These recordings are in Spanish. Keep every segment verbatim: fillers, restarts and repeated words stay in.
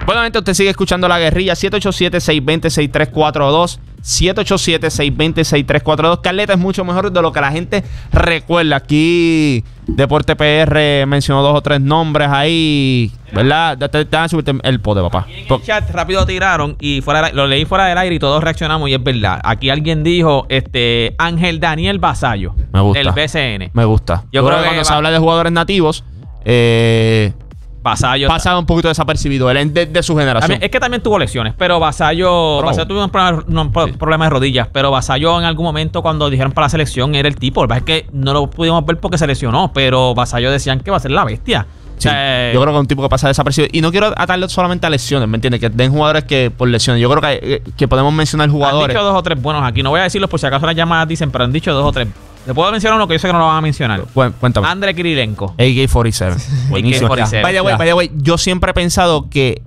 Bueno, gente, usted sigue escuchando La Guerrilla. siete ocho siete, seis dos cero, seis tres cuatro dos. siete ocho siete, seis dos cero, seis tres cuatro dos. Carleta es mucho mejor de lo que la gente recuerda. Aquí Deporte P R mencionó dos o tres nombres ahí, ¿verdad? Te, te, te van a subirte el pote, papá. En el chat rápido tiraron y fuera, lo leí fuera del aire y todos reaccionamos y es verdad. Aquí alguien dijo este Ángel Daniel Vasallo. Me gusta. Del B C N. Me gusta. Yo, Yo creo, creo que cuando va... se habla de jugadores nativos, eh... Vasallo pasado un poquito desapercibido él de, de su generación. También, es que también tuvo lesiones, pero Vasallo, Vasallo tuvo un problema, un sí. problema de rodillas, pero Vasallo en algún momento cuando dijeron para la selección era el tipo. Lo que pasa es que no lo pudimos ver porque se lesionó, pero Vasallo decían que va a ser la bestia. Sí, o sea, yo creo que es un tipo que pasa desapercibido. Y no quiero atarle solamente a lesiones, ¿me entiendes? Que den jugadores que por lesiones. Yo creo que, que podemos mencionar jugadores. Han dicho dos o tres buenos aquí. No voy a decirlos por si acaso las llamadas dicen, pero han dicho dos o tres. Le puedo mencionar uno que yo sé que no lo van a mencionar. Bueno, cuéntame. Andrei Kirilenko. A K cuarenta y siete. Buenísimo. Vaya, güey, vaya, güey. Yo siempre he pensado que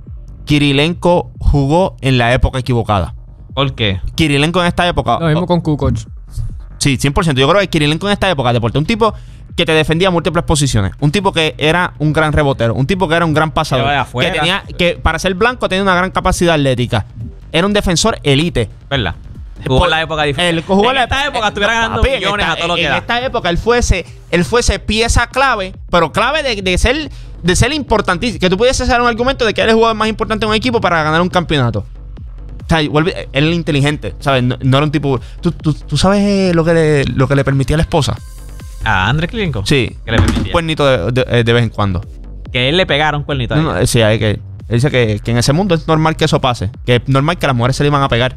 Kirilenko jugó en la época equivocada. ¿Por qué? Kirilenko en esta época. Lo mismo con Kukoc. Sí, cien por ciento. Yo creo que Kirilenko en esta época deporte. Un tipo que te defendía múltiples posiciones. Un tipo que era un gran rebotero. Un tipo que era un gran pasador. Que tenía, que para ser blanco tenía una gran capacidad atlética. Era un defensor elite. ¿Verdad? Jugó en la época diferente. Él jugó en la esta época estuviera ganando papi, millones esta, a todo lo que en da. En esta época él fuese, él fuese pieza clave, pero clave de, de ser de ser importantísimo. Que tú pudieses hacer un argumento de que él es el jugador más importante en un equipo para ganar un campeonato. O sea, vuelve, él era inteligente, ¿sabes? No, no era un tipo... ¿Tú, tú, tú sabes lo que, le, lo que le permitía a la esposa? ¿A Andrei Kirilenko? Sí. ¿Qué le permitía? Un cuernito de, de, de vez en cuando. Que él le pegara un cuernito. No, no, sí, hay que... Él dice que, que en ese mundo es normal que eso pase. Que es normal que las mujeres se le iban a pegar.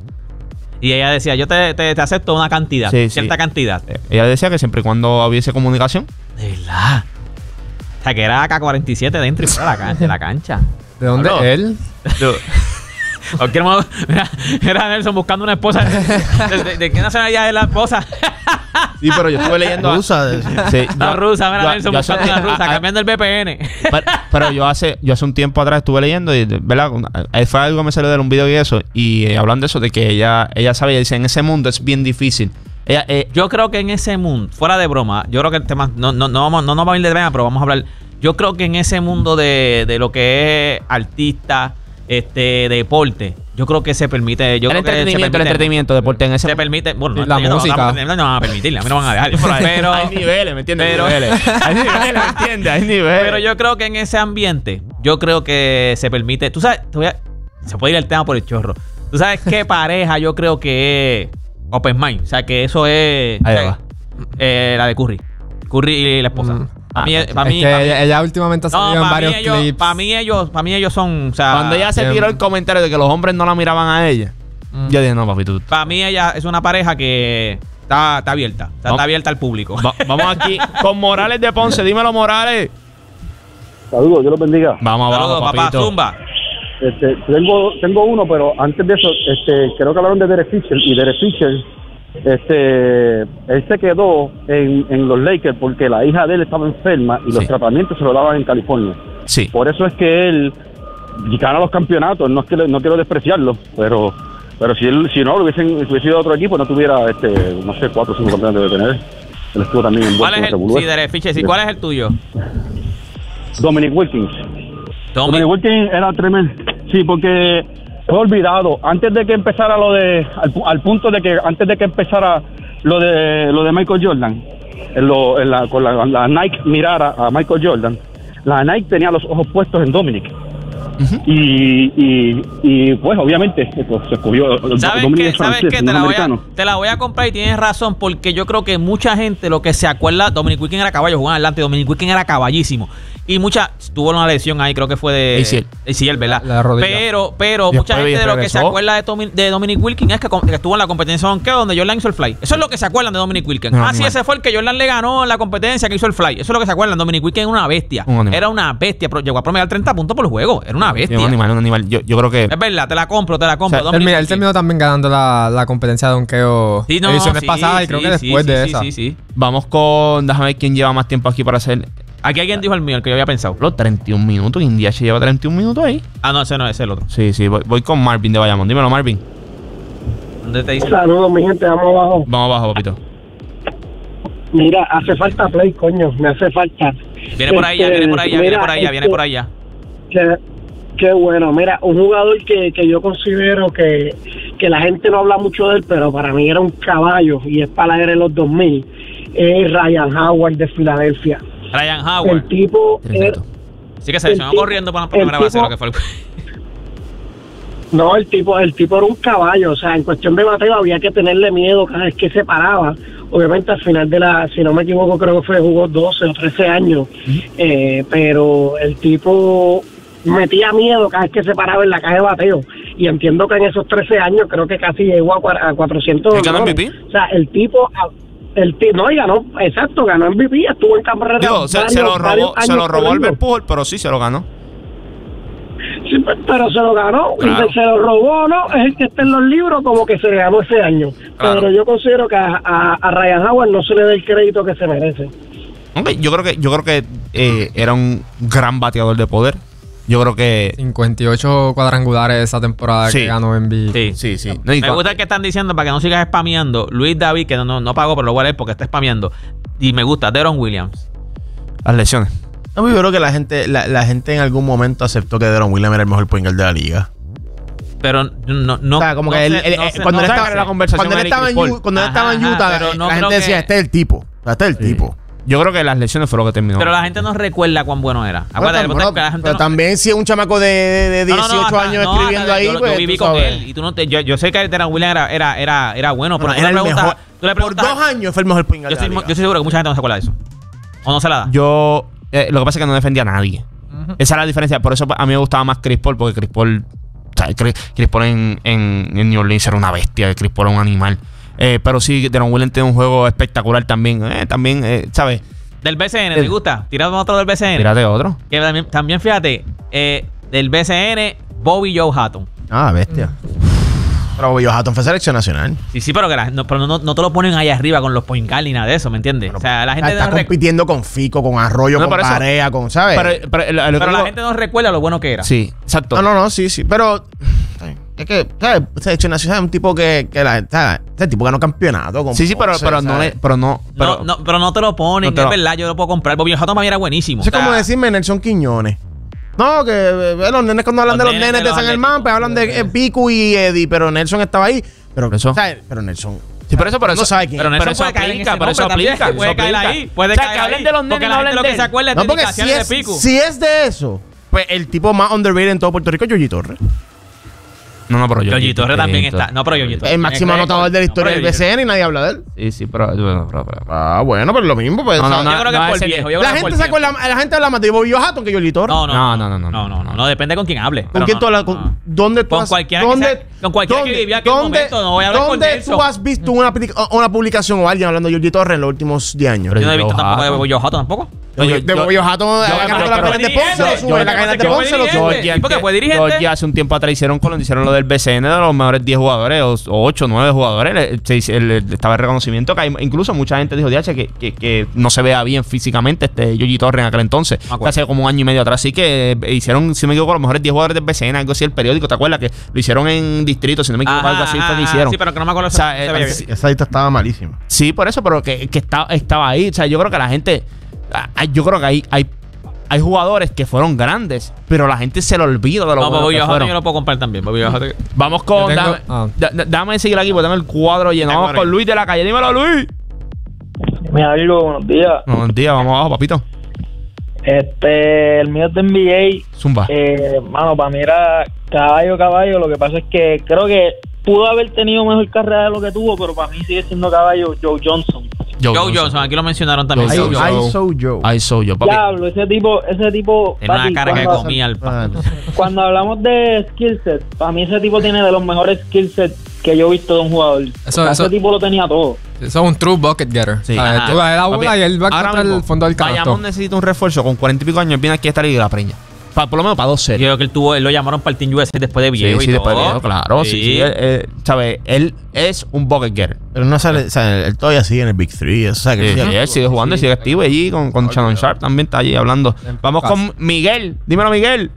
Y ella decía, yo te, te, te acepto una cantidad, sí, cierta sí. cantidad. Eh, ella decía que siempre y cuando hubiese comunicación. De verdad. O sea, que era A K cuarenta y siete dentro y fuera de la cancha. De, la cancha. ¿De dónde? No. ¿Él? ¿O quiero, mira, era Nelson buscando una esposa. ¿De, de, de qué nacionalidad es la esposa? Sí, pero yo estuve leyendo... Rusa. Sí, no, yo, rusa, mira yo, Nelson yo, buscando yo, una rusa, a, a, cambiando el V P N. Pero, pero yo hace yo hace un tiempo atrás estuve leyendo y, ¿verdad? Fue algo que me salió de un video y eso. Y eh, hablando de eso, de que ella ella sabe, ella dice, en ese mundo es bien difícil. Ella, eh, yo creo que en ese mundo, fuera de broma, yo creo que el tema... No, no, no, vamos, no nos vamos a ir de tema, pero vamos a hablar... Yo creo que en ese mundo de, de lo que es artista, este, deporte... Yo creo que se permite. Yo el creo que entretenimiento, se permite, el entretenimiento, deporte en ese. Se permite. Bueno, la no, música. No, no, no van a permitirle, a mí no van a dejar. Pero hay niveles, ¿me entiendes? Pero, hay niveles, hay niveles, ¿me entiendes? Hay niveles. Pero yo creo que en ese ambiente, yo creo que se permite. Tú sabes, te voy a, se puede ir el tema por el chorro. Tú sabes qué pareja yo creo que es open mind. O sea, que eso es. Ahí o sea, va. Eh, la de Curry. Curry y la esposa. Mm. Para mí, es para mí, que para ella, mí, ella últimamente ha salido no, en varios mí ellos, clips. Para mí ellos, para mí ellos son, o sea, cuando ella se tiró el comentario de que los hombres no la miraban a ella, mm. yo dije, no, papi, tú. Para mí ella es una pareja que está, está abierta, está, está abierta al público. Va, vamos aquí con Morales de Ponce, dímelo, Morales. Saludos, Dios los bendiga. Vamos abajo, Saludos, papá, papito. zumba. Este, tengo, tengo uno, pero antes de eso, este, creo que hablaron de Derek Fisher, y Derek Fisher, este, él se quedó en, en los Lakers porque la hija de él estaba enferma y los sí. tratamientos se lo daban en California. Sí. Por eso es que él gana los campeonatos. No es que no quiero despreciarlo, pero pero si él, si no, lo hubiesen, si hubiese ido a otro equipo, no tuviera, este, no sé, cuatro o cinco campeonatos de tener. Él estuvo también en ¿Cuál es el, sí, Derek Fisher, sí, ¿cuál es el tuyo? Dominic Wilkins. Dominic, Dominic Wilkins era tremendo. Sí, porque fue olvidado antes de que empezara lo de al, al punto de que antes de que empezara lo de lo de Michael Jordan, en lo, en la, con la, la Nike mirara a Michael Jordan, la Nike tenía los ojos puestos en Dominic. Uh-huh. y, y, y pues obviamente pues, se escogió. ¿Sabes qué? ¿Sabes qué? Te la, voy a, te la voy a comprar y tienes razón, porque yo creo que mucha gente lo que se acuerda, Dominic Wilkins era caballo, jugaba adelante, Dominic Wilkins era caballísimo. Y mucha, tuvo una lesión ahí, creo que fue de A C L, ¿verdad? La, la rodilla. Pero, pero mucha gente de lo que se acuerda de, Tomi, de Dominic Wilkins es que, que estuvo en la competencia de donde Jordan hizo el fly. Eso es lo que se acuerdan de Dominic Wilkins. No, ah, sí, ese fue el que Jordan le ganó en la competencia que hizo el fly. Eso es lo que se acuerdan. Dominic Wilkins era una bestia. Un era una bestia. Llegó a promediar treinta puntos por juego. Era una bestia. Sí, un animal, un animal. Yo, yo creo que... Es verdad, te la compro, te la compro. O sea, él, él terminó también ganando la, la competencia de donkeo sí, no, ediciones sí, pasadas sí, y creo sí, que después sí, de sí, esa. Sí, sí, sí. Vamos con... Déjame ver quién lleva más tiempo aquí para hacer... Aquí alguien dijo el mío, el que yo había pensado. Los treinta y un minutos. India se lleva treinta y un minutos ahí. Ah, no, ese no, ese es el otro. Sí, sí. Voy, voy con Marvin de Bayamón. Dímelo, Marvin. ¿Dónde te dice? Saludos, mi gente. Vamos abajo. Vamos abajo, papito. Mira, hace falta play, coño. Me hace falta. Viene por allá, este, viene por allá, mira, viene por allá, este, viene por allá. Que, Qué bueno. Mira, un jugador que, que yo considero que, que la gente no habla mucho de él, pero para mí era un caballo, y es para la era de los dos mil, es Ryan Howard de Filadelfia. Ryan Howard. El tipo... Era, sí que se lesionó corriendo por la primera base, lo que fue el... No, el tipo, el tipo era un caballo, o sea, en cuestión de bateo había que tenerle miedo cada vez que se paraba. Obviamente al final de la, si no me equivoco, creo que fue, jugó doce o trece años, uh-huh. eh, pero el tipo metía miedo cada vez que se paraba en la caja de bateo, y entiendo que en esos trece años creo que casi llegó a, a cuatrocientos. ¿El ganó M V P? O sea, el tipo... El tipo, no, y ganó, exacto, ganó M V P, estuvo en carrera. Digo, se, varios, se lo robó, se lo robó Albert Pujols, pero sí se lo ganó. Sí, pero se lo ganó, claro. Se lo robó, ¿no? Es el que está en los libros como que se ganó ese año. Claro. Pero yo considero que a, a, a Ryan Howard no se le da el crédito que se merece. Okay, yo creo que yo creo que eh, era un gran bateador de poder. Yo creo que... cincuenta y ocho cuadrangulares esa temporada sí. que ganó M V P. Sí, sí, sí. No, me gusta el que están diciendo para que no sigas spameando. Luis David, que no, no, no pagó, pero lo voy a leer porque está spameando. Y me gusta Deron Williams. Las lesiones. No, yo creo que la gente, la, la gente en algún momento aceptó que Deron Williams era el mejor point guard de la liga. Pero no, no. O sea, como no que él, sé, él, no él, sé, cuando, no él sé, estaba, la conversación cuando él estaba en, U, cuando él estaba en Utah, ajá, la, no la gente que... decía, este es el tipo. Este es el sí. tipo. Yo creo que las lesiones fue lo que terminó. Pero la gente no recuerda cuán bueno era. Acuérdate, bueno, bueno, la gente pero no... también si es un chamaco de, de dieciocho no, no, no, años no, escribiendo ahí, yo, pues yo viví con él. Y tú no te, yo, yo sé que Deron Williams era, era, era, era bueno, pero bueno, tú, era le el mejor. Tú le Por dos años fue el mejor point guard yo, de la estoy, liga. yo estoy seguro que mucha gente no se acuerda de eso. ¿O no se la da? Yo... Eh, lo que pasa es que no defendía a nadie. Uh-huh. Esa es la diferencia. Por eso a mí me gustaba más Chris Paul, porque Chris Paul... O sea, Chris Paul en, en, en New Orleans era una bestia. Chris Paul era un animal. Eh, pero sí, Deron Williams tiene un juego espectacular también. Eh, también, eh, ¿sabes? Del B C N, ¿te gusta? Tírate otro del B C N. Tírate otro. Que también, también fíjate, eh, del B C N, Bobby Joe Hatton. Ah, bestia. Pero Bobby Joe Hatton fue selección nacional. Sí, sí, pero, que la, no, pero no, no te lo ponen ahí arriba con los point guard ni nada de eso, ¿me entiendes? Pero, o sea, la gente está compitiendo rec- con Fico, con Arroyo, no, con Barea, con, ¿sabes? Pero, pero, lo, lo pero la digo, gente no recuerda lo bueno que era. Sí, exacto. No, no, no, sí, sí. Pero es que, ¿sabes? Selección nacional es un tipo que, que la, ¿sabes? Ese tipo ganó campeonato. Con sí, sí, pero, Ponce, pero, no le, pero no. Pero no, no. Pero no te lo ponen, no te es lo... verdad, yo lo puedo comprar. Bobby Hatton para mí era buenísimo. Eso es como decirme Nelson Quiñones. No, que eh, los nenes cuando hablan los de los nenes, nenes de, de San Germán, pues hablan de eh, Pico y Eddie, pero Nelson estaba ahí. Pero, eso. ¿sabes? Pero Nelson. Sí, pero eso, pero no eso, sabe quién. Pero Nelson eso puede caer aplica, en pero eso aplica. Puede caer ahí. Puede o sea, caer que hablen ahí. de los nenes, porque no la hablen gente lo de que se acuerda es de no, porque indicaciones si es, de Pico. Si es de eso, pues el tipo más underrated en todo Puerto Rico es Yogi Torres. No, no, pero yo. Yogi Torres también está. No, pero Yogi Torres. El máximo anotador de la historia del B C N y nadie habla de él. Sí, sí, pero. Bueno, pero, pero. Ah, bueno, pero lo mismo. Pues, no, no, no, yo creo que no, es por viejo. Yo la gente se acuerda, la gente habla más de Bobby Hatton que Yogi Torres. No, no, no, no, no, no, no, no, no, depende con quién hable. ¿Con quién tú hablas? ¿Dónde tú con has cualquiera ¿dónde, que sea, con cualquiera ¿dónde, que vivía aquel ¿dónde, momento? No voy a hablar con ¿Dónde Nelson. tú has visto una, una publicación o alguien hablando de Yogi Torres en los últimos diez años? Yo no he visto tampoco de Bobby Hatton tampoco. De Bobby Hatton la cadena de Ponce lo sube, la cadena de Ponce lo sube. Porque fue dirigente. Ya hace un tiempo atrás hicieron cuando hicieron lo del B C N de los mejores diez jugadores o ocho, nueve jugadores. Estaba el reconocimiento que hay, incluso mucha gente dijo, D H, que, que, que no se vea bien físicamente este Yogi Torres en aquel entonces. Hace como un año y medio atrás. Así que hicieron, si no me equivoco, los mejores diez jugadores del B C N, algo así, el periódico. ¿Te acuerdas? Que lo hicieron en distrito, si no me equivoco, algo así fue que hicieron. Sí, pero que no me acuerdo. O sea, eh, esa lista estaba malísima. Sí, por eso, pero que, que estaba, estaba ahí. O sea, yo creo que la gente. Yo creo que hay, hay, hay jugadores que fueron grandes, pero la gente se lo olvida de lo no, bueno que fueron. Yo lo puedo comprar también. Vamos con. Tengo, dame, ah. da, dame seguir aquí, porque tengo el cuadro lleno. Vamos con Luis de la calle. Dímelo, Luis. Mi amigo, buenos días. Buenos días, vamos abajo, papito. Este, el mío es de N B A. Zumba. Eh, mano, para mí era caballo, caballo. Lo que pasa es que creo que pudo haber tenido mejor carrera de lo que tuvo, pero para mí sigue siendo caballo Joe Johnson. Joe, Joe Johnson. Johnson, aquí lo mencionaron también. I, I saw Joe. I saw Joe, papi. Diablo, ese tipo, ese tipo. Tiene una cara que comía al pan. Cuando hablamos de skill set, para mí ese tipo tiene de los mejores skill set que yo he visto de un jugador. Eso, o sea, eso, ese tipo lo tenía todo. Eso es un true bucket getter. Sí. Ah, tú vas a la bola y él va a encontrar el fondo del canasto. Bayamón necesita un refuerzo con cuarenta y pico años. Viene aquí a estar y la preña. Pa, por lo menos para dos series. Yo creo que él tuvo, él lo llamaron para el Team U S A después de viejo. Sí, sí, y después todo. de viejo, claro. Sí, sí, sí él, él, ¿sabes? Él es un bucket getter. Pero no sale, o sea, él todavía sigue en el Big Three. O sea, que sí, sí, él sigue jugando y sigue activo allí con, con Shannon Sharp. También está allí hablando. Vamos con Miguel. Dímelo, Miguel.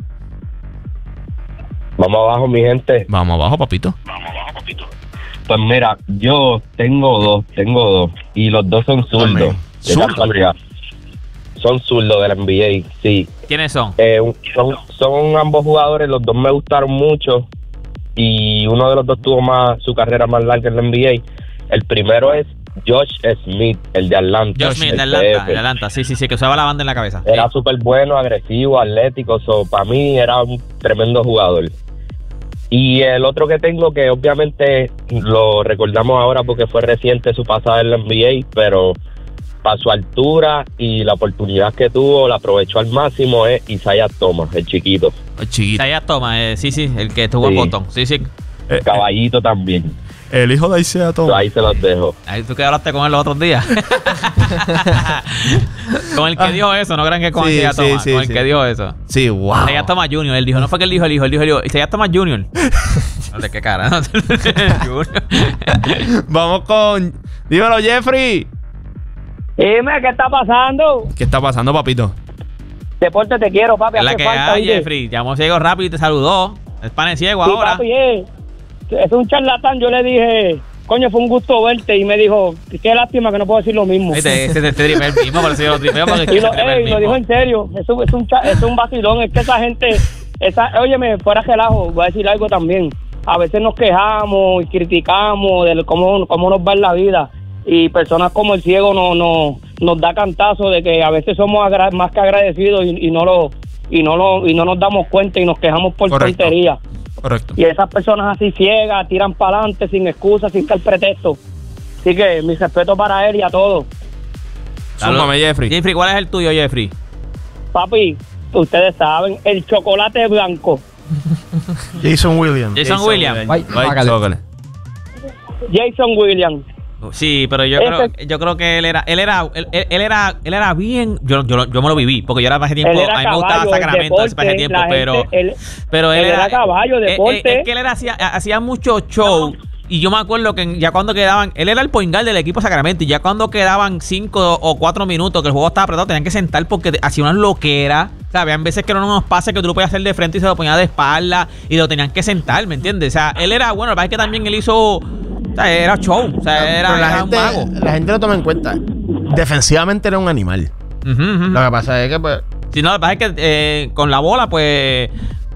Vamos abajo, mi gente. Vamos abajo, papito. Vamos abajo, papito. Pues mira, yo tengo dos, tengo dos. Y los dos son zurdos. Son zurdos de la N B A, sí. ¿Quiénes son? Eh, son? Son ambos jugadores, los dos me gustaron mucho y uno de los dos tuvo más su carrera más larga en la N B A. El primero es Josh Smith, el de Atlanta. Josh Smith, de Atlanta, de Atlanta, sí, sí, sí, que usaba la banda en la cabeza. Era sí. súper bueno, agresivo, atlético, so, para mí era un tremendo jugador. Y el otro que tengo, que obviamente lo recordamos ahora porque fue reciente su pasada en la N B A, pero para su altura y la oportunidad que tuvo, la aprovechó al máximo, es Isaiah Thomas, el chiquito. El chiquito. Isaiah Thomas, eh, sí, sí, el que estuvo sí. en Boston, sí, sí. El caballito también. El hijo de Isaiah Thomas. Ahí se los dejo. Ahí tú que hablaste con él los otros días. Con el que ah. dijo eso, no crean que es con sí, Isaiah Thomas, sí, sí, con el sí. que dijo eso. Sí, wow. Isaiah Thomas junior, él dijo, no fue que él dijo, él dijo, él dijo, él dijo Isaiah Thomas junior No sé qué cara. Vamos con... Dímelo, Jeffrey. Dime, ¿qué está pasando? ¿Qué está pasando, papito? Deporte, te quiero, papi. Es la que falta, hay, Jeffrey. Llamó ciego rápido y te saludó. Es pan ciego sí, ahora. Papi, eh. Es un charlatán. Yo le dije, coño, fue un gusto verte. Y me dijo, qué lástima que no puedo decir lo mismo. Este es el tripeo el mismo, pero si yo lo tripeo porque y lo, ey, lo dijo en serio. Es un, es, un, es un vacilón. Es que esa gente, esa, óyeme, fuera relajo, voy a decir algo también. A veces nos quejamos y criticamos de cómo, cómo nos va en la vida. Y personas como el ciego no, no, nos da cantazo de que a veces somos agra- más que agradecidos y, y no lo y no lo y no nos damos cuenta y nos quejamos por tonterías. Correcto. Y esas personas así ciegas tiran para adelante sin excusas, sin tal pretexto. Así que mi respeto para él y a todos. Súmame, Jeffrey. Jeffrey, ¿cuál es el tuyo, Jeffrey? Papi, ustedes saben, el chocolate blanco. Jason Williams. Jason, Jason Williams. White, White chocolate. Jason Williams. Sí, pero yo creo, yo creo que él era, él era, él, él era, él era bien. Yo, yo, yo me lo viví porque yo era hace tiempo. A mí me gustaba Sacramento hace hace tiempo, pero, gente, él, pero él, él era, era caballo, deporte. Es que él era hacía, hacía mucho show. Y yo me acuerdo que ya cuando quedaban, él era el point guard del equipo Sacramento, y ya cuando quedaban cinco o cuatro minutos que el juego estaba apretado, tenían que sentar porque hacía una loquera. O sea, habían veces que eran unos pases que tú lo podías hacer de frente y se lo ponía de espalda y lo tenían que sentar, ¿me entiendes? O sea, él era bueno, lo que pasa es que también él hizo, o sea, era show, o sea, era, la era gente, un mago. La gente lo toma en cuenta. Defensivamente era un animal. Uh-huh, uh-huh. Lo que pasa es que, pues... Sí, no, lo que pasa es que eh, con la bola, pues...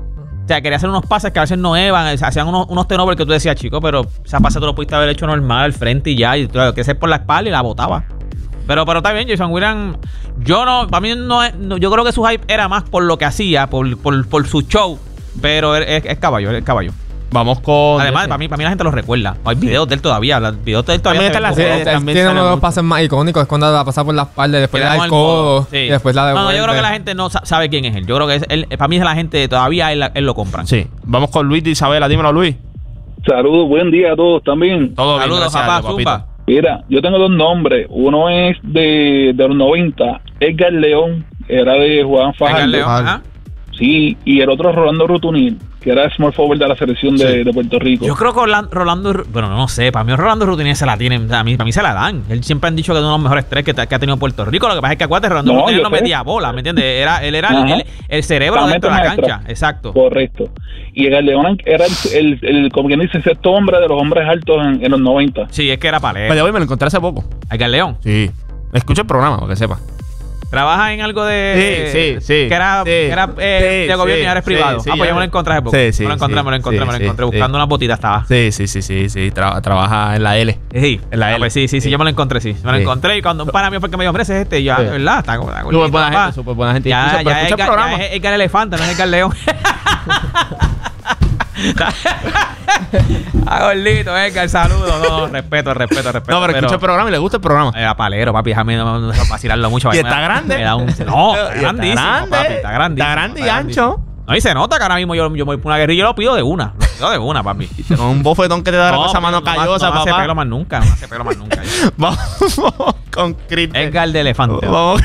O sea, quería hacer unos pases que a veces no iban, hacían unos, unos turnovers que tú decías, chico, pero esa pase tú lo pudiste haber hecho normal al frente y ya, y tú lo que hacer por la espalda y la botaba. Pero, pero está bien, Jason Williams, yo no, para mí no, no, yo creo que su hype era más por lo que hacía, por, por, por su show, pero es, es, es caballo, es caballo. Vamos con... Además, para mí, para mí la gente lo recuerda. Hay videos de él todavía. Los videos de él todavía. También está la, también tiene uno de los pases más icónicos. Es cuando la pasa por la espalda y después le da el codo. Sí. Y después la devuelve. No, no, yo creo que la gente no sabe quién es él. Yo creo que es él, para mí es la gente todavía él, él lo compran. Sí. Vamos con Luis de Isabela. Dímelo, Luis. Saludos, buen día a todos también. Todo bien, saludos, papá, zumba. Mira, yo tengo dos nombres. Uno es de, de los noventa, Edgar León, era de Juan Fajardo. Edgar León, ajá. Sí, y el otro Rolando Rutunil, que era small forward de la selección de, sí. de Puerto Rico. Yo creo que Rolando, Rolando bueno, no sé, para mí Rolando Rutunil se la tienen, a mí, para mí se la dan. Él siempre han dicho que es uno de los mejores tres que, que ha tenido Puerto Rico. Lo que pasa es que acuérdate, Rolando no, Rutunil no metía bola, ¿me entiendes? Era, él era el, el, el cerebro dentro de la maestra. Cancha, exacto. Correcto. Y Edgar León era el, el, el, como quien dice, sexto hombre de los hombres altos en, en los noventa. Sí, es que era palero. Pero hoy me lo encontré hace poco. Edgar León. Sí. Escucha el programa, para que sepa. ¿Trabaja en algo de... Sí, sí, sí. Que era, sí, que era eh, sí, de gobierno sí, y ahora es privado. Sí, sí, ah, pues yo me lo encontré hace poco. Sí, sí, me lo encontré, sí, me lo encontré, sí, me lo encontré. Sí, buscando sí. una botita estaba. Sí, sí, sí, sí, sí. Tra- trabaja en la L. Sí, en la no, L. Pues sí, sí, sí, sí, yo me lo encontré, sí. Me lo sí. encontré y cuando un pana mío fue que me dijo, hombre, ese es este. Y yo, sí. ¿verdad? Está como... Súper buena gente, súper buena gente. Ya, escucha, ya, escucha es, el programa. ya es Edgar Elefante, no es Edgar León. Ah, gordito, Edgar, saludos. No, no, respeto, respeto, respeto. No, pero, pero escucha el programa y le gusta el programa. Era palero, papi, déjame no, no, no vacilarlo mucho. Y está grande. Me da un, no, está grandísimo, grande, papi, está grandísimo. Está grande y ancho. No, y se nota que ahora mismo yo, yo me voy por una guerrilla y yo lo pido de una. Lo pido de una, papi. Con un bofetón que te da no, esa mano callosa, no, no papá. No hace pelo más nunca, no hace pelo más nunca. Vamos con Chris. Edgar de Elefante. Vamos.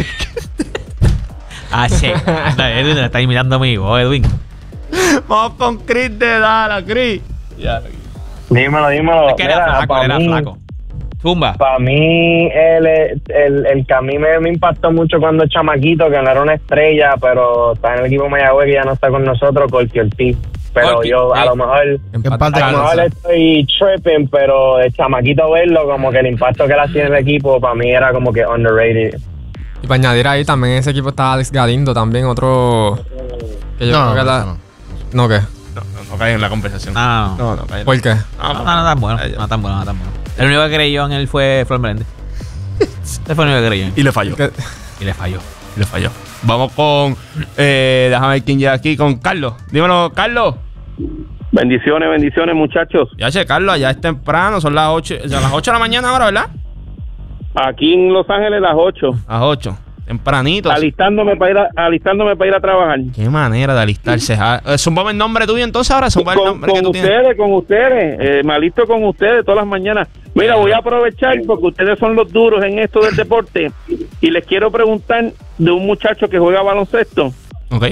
Ah, sí. Edwin le está imitando a mi hijo, Edwin. Vamos con Chris de Dallas, Chris. Ya. Dímelo, dímelo. Es que era Mira, flaco, era mí, flaco. Zumba. Para mí, el, el, el que a mí me, me impactó mucho cuando chamaquito, que no era una estrella, pero está en el equipo Mayagüez, que ya no está con nosotros, Corti Ortiz. Pero Corti, yo, sí. a lo mejor, a lo mejor estoy tripping, pero el chamaquito verlo, como que el impacto que él hacía en el equipo, para mí era como que underrated. Y para añadir ahí también ese equipo está Alex Galindo también, otro... Que yo no, creo que la... no. ¿No qué? No, no, no cae en la conversación. Ah, no, no cae. ¿Por qué? No, no, no, no tan bueno. No tan bueno, no tan bueno. El único que creyó en él fue Flor Meléndez. Ese fue el único que creyó en él. Y le falló. ¿Qué? Y le falló. Y le falló. Vamos con... Eh, déjame ver quién llega aquí. Con Carlos. Dímelo, Carlos. Bendiciones, bendiciones, muchachos. Ya, che, Carlos, allá es temprano. Son las ocho. O sea, las ocho de la mañana ahora, ¿verdad? Aquí en Los Ángeles las ocho. Las ocho. Tempranito. Alistándome para ir a, alistándome para ir a trabajar. Qué manera de alistarse. Zumbame el nombre tuyo entonces ahora. Zumba el Con, nombre con que tú ustedes, tienes. con ustedes. Eh, me alisto con ustedes todas las mañanas. Mira, voy a aprovechar porque ustedes son los duros en esto del deporte y les quiero preguntar de un muchacho que juega baloncesto. Ok.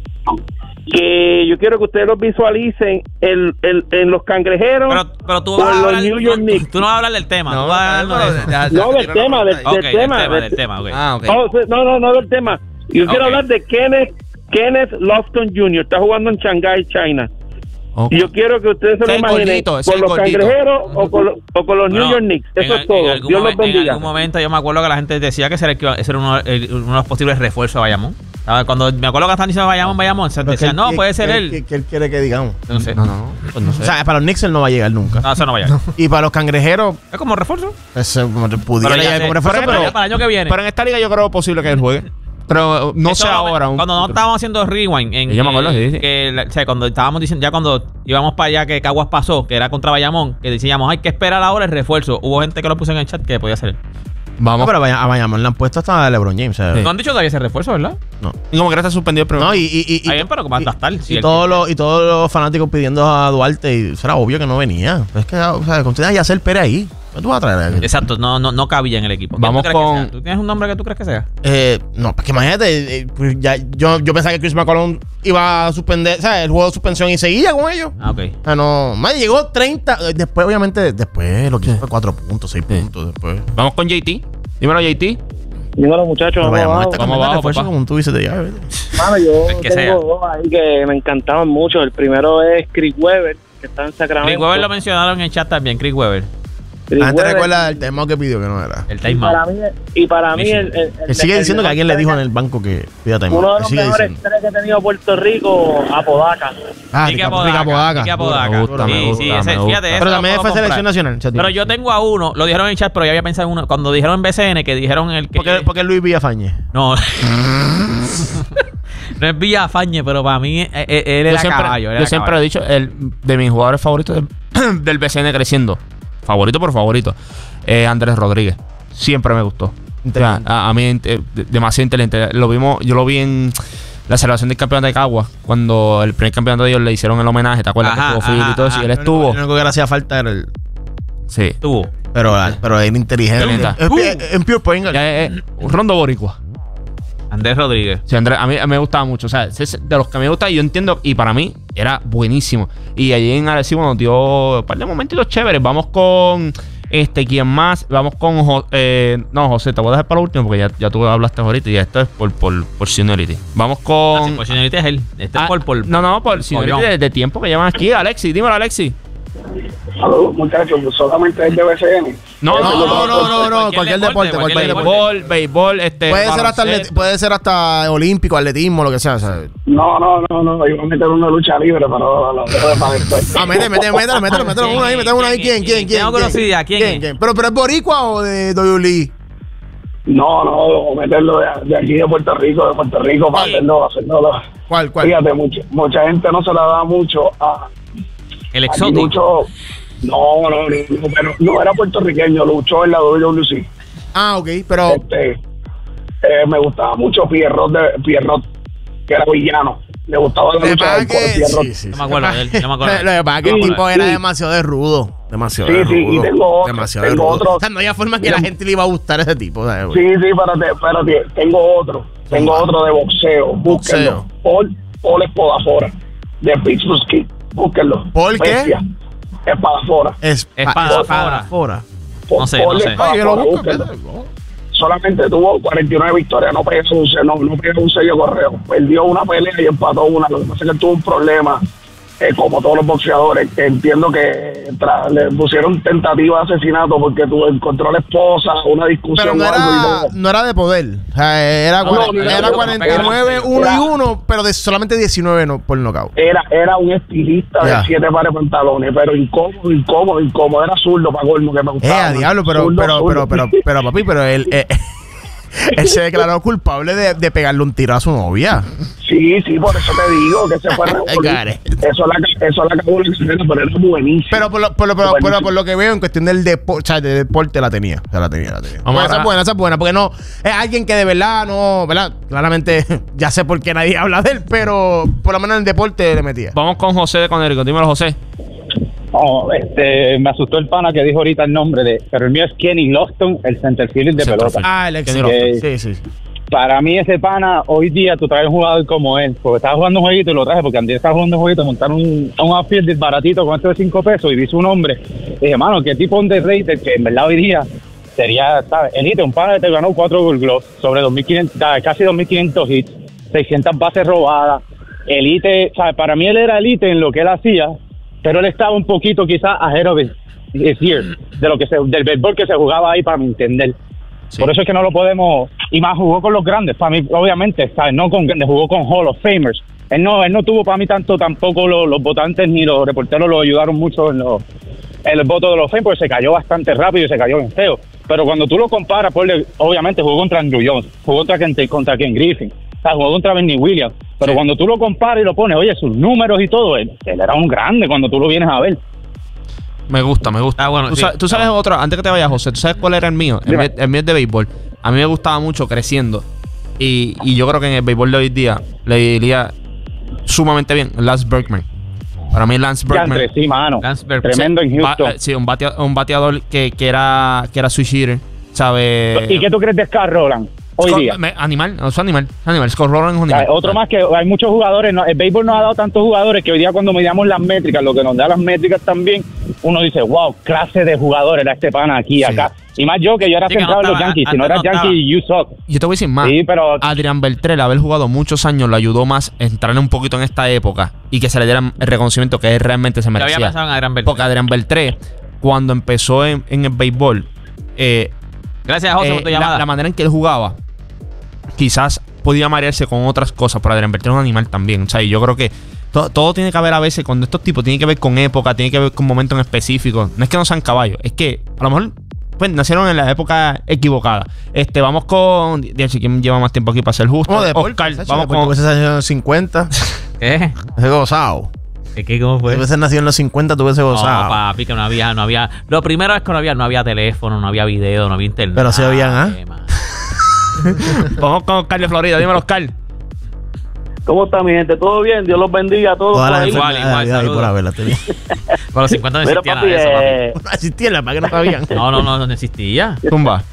Que yo quiero que ustedes los visualicen el, el, en los Cangrejeros. Pero, pero tú con vas a los hablar, New York no, Knicks. tú no vas a hablar del tema. No, tú vas a hablar no, de eso. ya, ya, No, del ya, tema, del, Ok, del del tema. tema, del- del tema, ok. Ah, ok. Oh, no, no, no del tema. Yo quiero Ok. hablar de Kenneth, Kenneth Lofton junior Está jugando en Shanghai, China. Ok. Y yo quiero que ustedes se Ese lo es el imaginen gordito, ese con es el los gordito. Cangrejeros o con, los- o con los Bueno, New York Knicks. Eso en, es todo. en algún Dios los momento, en bendiga. algún momento yo me acuerdo que la gente decía que ese era, ese era uno, el- uno de los posibles refuerzos de Bayamón. ¿Sabes? Cuando me acuerdo que estaban diciendo Bayamón, Bayamón, se Pero decían, que no, él- puede ser que- él. Que, que él quiere que digamos. No sé. No, no, pues no sé. O sea, para los Knicks él no va a llegar nunca. No, eso no vaya. Y para los Cangrejeros, ¿Es como refuerzo? ese pudiera Pero ya llegar sé. como refuerzo, Pero pero... ya para el año que viene. Pero en esta liga yo creo posible que él juegue. Pero no Eso sé ahora. un- Cuando no estábamos haciendo rewind, en, Sí, yo me acuerdo, eh, sí, sí. que la- o sea, cuando estábamos diciendo, ya cuando íbamos para allá, que Caguas pasó, que era contra Bayamón, que decíamos, hay que esperar ahora el refuerzo. Hubo gente que lo puso en el chat que podía ser él. No, Vamos. pero a Bay- a Bayamón le han puesto hasta a LeBron James. o sea, Sí. No han dicho todavía ese refuerzo, ¿verdad? No. Y como que está suspendido el primero. No, y, y, y, Está bien, pero ¿cómo va a estar? y, Si y él- todos los, y todos los fanáticos pidiendo a Duarte, y eso era obvio que no venía. Es que, o sea, con a Yasser Pérez ahí. ¿Qué tú vas a traer? Exacto, no, no, no cabía en el equipo. ¿Quién Vamos tú crees que con- sea? ¿Tú tienes un nombre que tú crees que sea? Eh, no, porque imagínate, eh, pues ya, yo, yo pensaba que Chris McCollum iba a suspender, o sea, el juego de suspensión y seguía con ellos. Ah, ok. O sea, no, más llegó treinta, eh, después obviamente, después lo que hizo fue cuatro puntos, seis puntos después. Vamos con J T. Dímelo, J T. Dímelo, muchachos. Pero Bayamón vamos está vamos cambiando de abajo, refuerzo papá. como tú dices de llave. Mano, yo El que tengo sea. dos ahí que me encantaban mucho. El primero es Chris Webber, que está en Sacramento. Chris Webber lo mencionaron en el chat también, Chris Webber. Chris La gente Webber. recuerda el tema que pidió que no era. El Y time para out. mí, y para mí el, el- el- Él sigue el diciendo que mejor alguien le dijo en tres- el banco que pídate uno de Él los sigue mejores diciendo. tres que ha tenido Puerto Rico, Apodaca. Ah, Ricky Rica- Apodaca, Rica Apodaca. Ricky Apodaca. Me gusta, me Sí, gusta, sí, me ese- gusta. fíjate, ese Pero lo también puedo fue comprar. selección nacional. chat. Pero yo tengo a uno, lo dijeron en el chat, pero yo había pensado en uno. Cuando dijeron en B C N que dijeron el que. Porque, porque Luis Villafañe. No. No es Villafañe, pero para mí eh, eh, él era Yo siempre, caballo. él yo era siempre caballo. he dicho, el, de mis jugadores favoritos del, del B C N creciendo, favorito por favorito, eh, Andrés Rodríguez. Siempre me gustó. O sea, a, a mí eh, de- demasiado inteligente. Lo vimos, yo lo vi en la celebración del campeonato de Caguas, cuando el primer campeonato de ellos le hicieron el homenaje. ¿Te acuerdas Ajá, que estuvo Phil ajá, y todo eso? ajá. Y él estuvo. Lo único que le hacía falta era el. Sí. Tuvo. Pero, pero era inteligente. Inteligente. Es- es- es- En Pure Point. Ya, eh, eh, un rondo boricua. Andrés Rodríguez. Sí, Andrés, a mí a mí me gustaba mucho. O sea, es de los que me gusta, y yo entiendo, y para mí era buenísimo. Y allí en Arecibo nos dio un par de momentitos chéveres. Vamos con este, ¿quién más? Vamos con Jo- eh, no, José, te voy a dejar para lo último porque ya, ya tú hablaste ahorita y esto es por, por, por seniority. Vamos con. Ah, sí, por seniority es él. Este Ah, es por, por. no, no, por seniority de, de tiempo que llevan aquí. Alexi, dímelo, Alexi. Saludos, muchachos. Solamente es de B C N. No, No, no, no, no, no, cualquier deporte, cualquier deporte. Béisbol, béisbol, este. Puede ser, hasta baloncesto. atleti- puede ser hasta olímpico, atletismo, lo que sea. ¿sabes? No, no, no, no. Iba a meter una lucha libre, pero lo dejo para después. Ah, mete, mete, mételo, mételo, mételo uno ahí, mételo uno ahí. ¿Quién, quién, quién? Tengo curiosidad, ¿quién es? ¿Pero, pero es boricua o de W L E? No, no, meterlo de, de aquí de Puerto Rico, de Puerto Rico, para hacerlo, hacerlo. ¿Cuál, cuál? Fíjate, mucha, mucha gente no se la da mucho a. El aquí exótico. luchó- no, no, no, no, pero no era puertorriqueño, luchó en la W W C. Ah, ok, pero. Este, eh, me gustaba mucho Pierrot, de, Pierrot, que era villano. Le gustaba la Lo que lucha pasa del es que- Pierrot. sí, sí, Yo sí. me acuerdo de él. Yo me acuerdo de él. Lo que pasa es que Sí, el tipo era sí. demasiado de rudo. Demasiado Sí, de sí, y rudo. tengo otro, demasiado de tengo rudo. otro. O sea, no había forma que la gente le iba a gustar a ese tipo. ¿sabes, güey? Sí, sí, espérate, espérate, tengo otro. Tengo otro de boxeo. Búsquenlo. Paul, Paul Espadafora, de Pittsburgh Kid. Búsquenlo. ¿Paul qué? Bestia. Espadafora. Es Espadafora. Fora. No sé, Paul no sé. Espadafora, Ay, yo lo busco. búsquenlo. espérate. Solamente tuvo cuarenta y nueve victorias, no pegó un, no, no pegó un sello correo. Perdió una pelea y empató una. Lo que pasa es que tuvo un problema eh, como todos los boxeadores, que entiendo que tra- le pusieron tentativa de asesinato porque tú encontró a la esposa, una discusión. Pero no era, no era de poder. O sea, era, no, no, era no, cuarenta y nueve, uno y uno, pero de solamente diecinueve no, por nocaut. Era, era un estilista yeah. de siete pares de pantalones, pero incómodo, incómodo, incómodo. Era zurdo para colmo que me gustaba. Eh, diablo, pero, zurdo, pero, zurdo. pero, pero, pero, pero, papi, pero él... Eh, él se declaró culpable de, de pegarle un tiro a su novia. Sí, sí, por eso te digo que se fue eso la eso la acabó la carrera, pero era buenísimo. Pero por lo, por, lo, por, pero por lo que veo en cuestión del deporte, o sea, de deporte la tenía, o sea, la tenía, la tenía. Pues esa es buena, esa es buena, porque no es alguien que de verdad no, ¿verdad? Claramente ya sé por qué nadie habla de él, pero por lo menos en el deporte le metía. Vamos con José de Conérico, dímelo, José. Oh, este, me asustó el pana que dijo ahorita el nombre de, pero el mío es Kenny Lofton, el centerfield de pelota. Ah, el ex Lofton. Sí, sí. Para mí ese pana, hoy día tú traes un jugador como él, porque estaba jugando un jueguito y lo traje porque Andrés estaba jugando un jueguito, montaron un, un outfield baratito con esto de cinco pesos y vi su nombre. Y dije, mano, qué tipo underrated que en verdad hoy día sería, ¿sabes? Elite, un pana que te ganó cuatro Gold Gloves sobre dos mil quinientos, casi dos mil quinientos hits, seiscientas bases robadas. Elite, ¿sabes? Para mí él era elite en lo que él hacía, pero él estaba un poquito quizás ahead of his year, de lo que se, del béisbol que se jugaba ahí, para mi entender. Sí. Por eso es que no lo podemos, y más jugó con los grandes, para mí, obviamente, ¿sabes? No con grandes, jugó con Hall of Famers. Él no, él no tuvo para mí tanto, tampoco los, los votantes ni los reporteros lo ayudaron mucho en, los, en el voto de los Fame, porque se cayó bastante rápido y se cayó en feo. Pero cuando tú lo comparas, pues, obviamente jugó contra Andrew Jones, jugó contra Ken, contra Ken Griffin, o sea, jugó contra Bernie Williams. Pero sí. Cuando tú lo comparas y lo pones, oye, sus números y todo, él, él era un grande cuando tú lo vienes a ver. Me gusta, me gusta. Ah, bueno, tú, sí. sabes, tú sabes ah. otro, antes que te vayas, José, ¿tú sabes cuál era el mío? El, mío? el mío es de béisbol. A mí me gustaba mucho creciendo. Y, y yo creo que en el béisbol de hoy día le diría sumamente bien Lance Berkman. Para mí Lance Berkman. Sí, mano. Lance Berkman. Tremendo en Houston. Ba, sí, un, batea, un bateador que, que era que era switch hitter, ¿sabes? ¿Y qué tú crees de Scott Rowland? Hoy Scott, día. Me, animal, no es animal, animal. Scott Rowland es un animal. Otro más que hay muchos jugadores, no, el béisbol nos ha dado tantos jugadores que hoy día cuando midamos las métricas, lo que nos da las métricas también, uno dice, wow, clase de jugador era este pana aquí, sí. acá. Y más yo, que yo era sí, centrado en no los Yankees. Si no eras no Yankee, you suck. Yo te voy a decir más. Sí, pero... Adrián Beltré, el haber jugado muchos años, lo ayudó más a entrarle un poquito en esta época y que se le diera el reconocimiento que él realmente se merecía. Yo había pensado en Adrián Beltré. Porque Adrián Beltré, cuando empezó en, en el béisbol, eh, gracias, José, eh, por tu llamada. La, la manera en que él jugaba, quizás podía marearse con otras cosas, pero Adrián Beltré es un animal también. O sea, y yo creo que todo, todo tiene que ver a veces con estos tipos, tiene que ver con época, tiene que ver con momentos en específico. No es que no sean caballos, es que a lo mejor pues nacieron en la época equivocada. Este, vamos con. Dios, ¿quién lleva más tiempo aquí para ser justo? Oh, de Oscar, Oscar, vamos con. Ese año en los cincuenta. ¿Qué? Ese gozado. ¿Qué? ¿Cómo fue? Si hubiese nacido en los cincuenta, tuviese gozado. No, papi, que no había, no había. Lo primero es que no había, no había teléfono, no había video, no había internet. Pero sí habían, ¿ah? ¿eh? Vamos con Oscar de Florida, dímelo, Oscar. ¿Cómo está mi gente? ¿Todo bien? Dios los bendiga a todos. Toda la igual, igual, igual. Por haberla tenido. Con los cincuenta no existía nada de eso, eh... papi. No existía la para que no sabían. No, no, no, no existía. Tumba.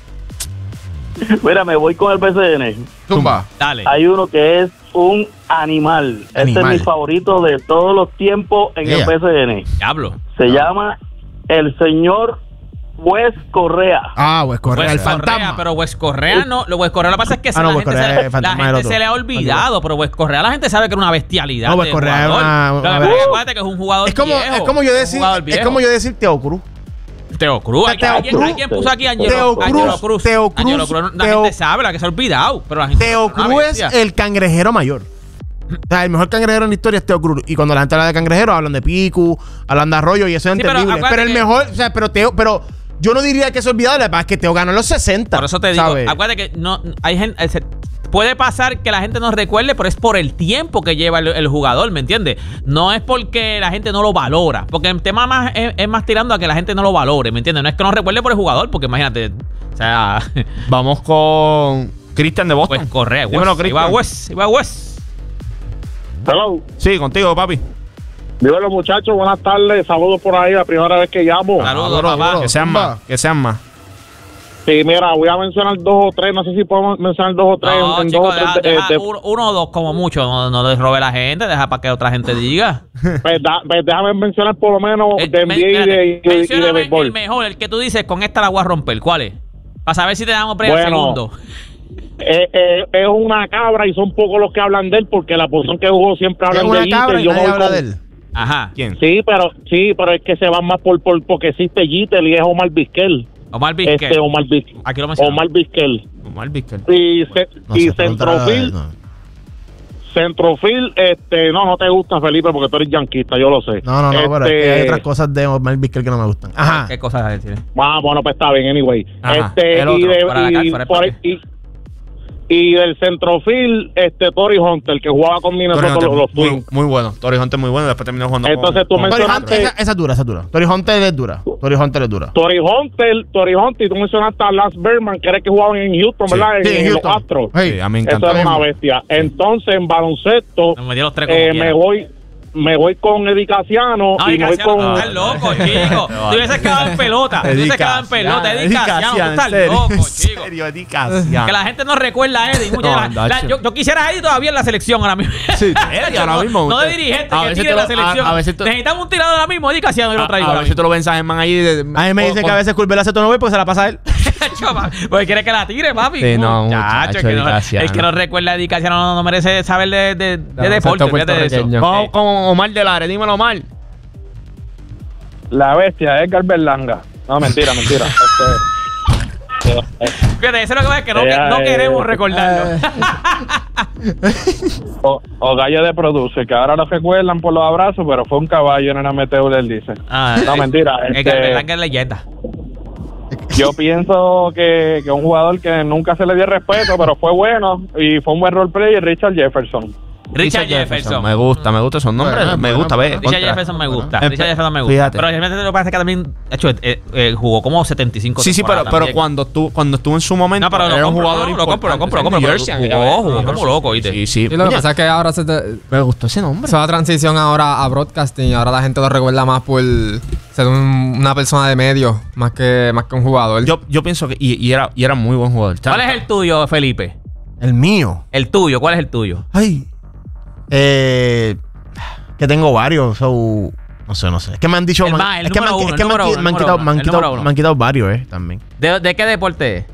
Mira, me voy con el P C N. Tumba. Dale. Hay uno que es un animal. animal. Este es mi favorito de todos los tiempos en yeah. el P C N. Diablo. Se no. llama el señor Wes Correa. Ah, Wes Correa, Wes el Correa, fantasma. Pero Wes Correa no, lo Wes Correa lo que pasa es que ah, no, la Wes gente, Correa se, es la gente se le ha olvidado, pero Wes Correa la gente sabe que era una bestialidad. No, Wes Correa es una, una, una uh, acuérdate que es un jugador es como, viejo. Es como yo decir, es como yo decir Teo Cruz. Teo Cruz. Teo ¿Alguien, Cruz. ¿Alguien puso aquí a Angelo, Teo Cruz? Angelo Cruz. Teo Cruz. Angelo Cruz. La Teo, gente sabe, la que se ha olvidado. Pero la gente Teo Cruz es el cangrejero mayor. O sea, el mejor cangrejero en la historia es Teo Cruz. Y cuando la gente habla de cangrejero, hablan de Picu, hablan de Arroyo y eso es sí, entendible. Pero, pero el que... mejor, o sea, pero Teo, pero yo no diría que es olvidable, es que Teo ganó en los sesenta. Por eso te digo, ¿sabes? Acuérdate que no hay gente. Se, puede pasar que la gente no recuerde, pero es por el tiempo que lleva el, el jugador, ¿me entiendes? No es porque la gente no lo valora. Porque el tema más es, es más tirando a que la gente no lo valore, ¿me entiendes? No es que no recuerde por el jugador, porque imagínate. O sea. Vamos con Cristian de Boston. Pues corre, Dímelo, Cristian. Iba West, iba West. Hello. Sí, contigo, papi. Dímelo, muchachos, buenas tardes. Saludos por ahí, la primera vez que llamo. Saludos, papá. Que sean más, que sean más. Sí, mira, voy a mencionar dos o tres. No sé si podemos mencionar dos o tres. No, en chico, dos deja, o tres deja de, de, uno, uno o dos como mucho. No, no les robe la gente. Deja para que otra gente diga. Pues, da, pues déjame mencionar por lo menos el, de N B A y de, y, y de béisbol. El mejor, el que tú dices, con esta la voy a romper. ¿Cuál es? Para saber si te damos premio bueno, segundo. Eh, eh, es una cabra y son pocos los que hablan de él porque la posición que jugó siempre hablan es una de él. cabra y yo nadie no habla con, de él. Ajá. ¿Quién? Sí, pero sí, pero es que se van más por, por porque existe Jeter y es Omar Vizquel. Omar Vizquel. Este, Omar Vizquel. Aquí lo Omar Vizquel. Omar Vizquel. Y, se, No y sé, Centrofield. no. Centrofield, este, no, no te gusta, Felipe, porque tú eres yanquista, yo lo sé. No, no, no, este, pero es que hay otras cosas de Omar Vizquel que no me gustan. Ajá. ¿Qué cosas tiene? Ah, bueno, pues está bien, anyway. Ajá. Este, El otro, y, de, para la y, calle, para el por- parque. y, y del centrofield, este, Tory Hunter, que jugaba con Minnesota Hunter, los, los muy, Twins. muy bueno. Tory Hunter muy bueno. Después terminó jugando Entonces con, tú con- Tory mencionaste- Hunter, esa, esa es dura, esa es dura. Tory Hunter es dura. Tory Hunter es dura. Tory Hunter, Tory Hunter, y tú mencionaste a Lance Berman, que era el que jugaba en Houston, Sí. ¿verdad? Sí, en, en en los Houston. Astros. Hey, Sí, a mí me Eso encanta. era una bestia. Entonces, en baloncesto, Me metí los tres como eh, quiera. me voy me voy con Eddie Casiano No, y Eddie me voy Casiano, con... tú estás loco, chico. Tú hubieses quedado en pelota. Tú hubieses quedado en pelota. Eddie Casiano, tú estás loco, chico. Eddie Casiano. Que la gente no recuerda a Eddie. Mucha- No, la- la- Nacho. yo, yo quisiera a Eddie todavía en la selección ahora mismo. Sí, Eddie ahora mismo. No de usted- dirigente, a que veces tire te la lo- selección. A, a veces tú- Necesitamos un tirador ahora mismo. Eddie Casiano, yo lo traigo. a ahora veces tú lo ves en man ahí. de- A mí me dicen que a veces Culver hace tono porque se la pasa a él. mismo. Porque quiere que la tire, papi. Sí, no, Muchacho, muchacho, el que no- Eddie Casiano. el que no recuerda a Eddie Casiano no, no merece saber de, de, de No, deporte. exacto, Fíjate de eso. puertorriqueño. Vamos con Omar de Lares. Dímelo, Omar. La bestia, Edgar Berlanga. No, mentira, mentira. Este, Fíjate, eso es lo que pasa, que no, Ella que no es- queremos recordarlo. o, o Gallo de Produce, que ahora lo recuerdan por los abrazos, pero fue un caballo en el amateur, él dice. Ah, no, eh, mentira. Es este, que verdad que es leyenda. yo pienso que, que un jugador que nunca se le dio respeto, pero fue bueno y fue un buen roleplayer, Richard Jefferson. Richard Jefferson. Me gusta, me gusta esos nombres. Bueno, me bueno, gusta, ve. Richard contra. Jefferson me gusta. Eh, Richard Jefferson me gusta. fíjate. Pero realmente lo que pasa es que también, de hecho, eh, eh, jugó como setenta y cinco Sí, sí, pero, temporadas pero también. cuando, tú, cuando estuvo en su momento, No, pero lo era un compro, jugador no, lo compro, lo compro, lo compro, importante. pero En Jersey, jugó, aquella jugó vez. como loco, ¿oíste? Sí, sí. Y lo que Coño, pasa es que ahora se, te, me gustó ese nombre. se va a transición ahora a broadcasting y ahora la gente lo recuerda más por ser un- una persona de medios más que, más que un jugador. Yo, yo pienso que. Y, y era, y era muy buen jugador. ¿Cuál es el tuyo, Felipe? El mío. El tuyo, ¿cuál es el tuyo? Ay. Eh. Que tengo varios. So, no sé, no sé. Es que me han dicho. El man- más, el es que me han- número es que me uno, han el qui- me han número quitado- uno, me han el quitado- número uno. me han quitado varios, eh, también. ¿De, de qué deporte es?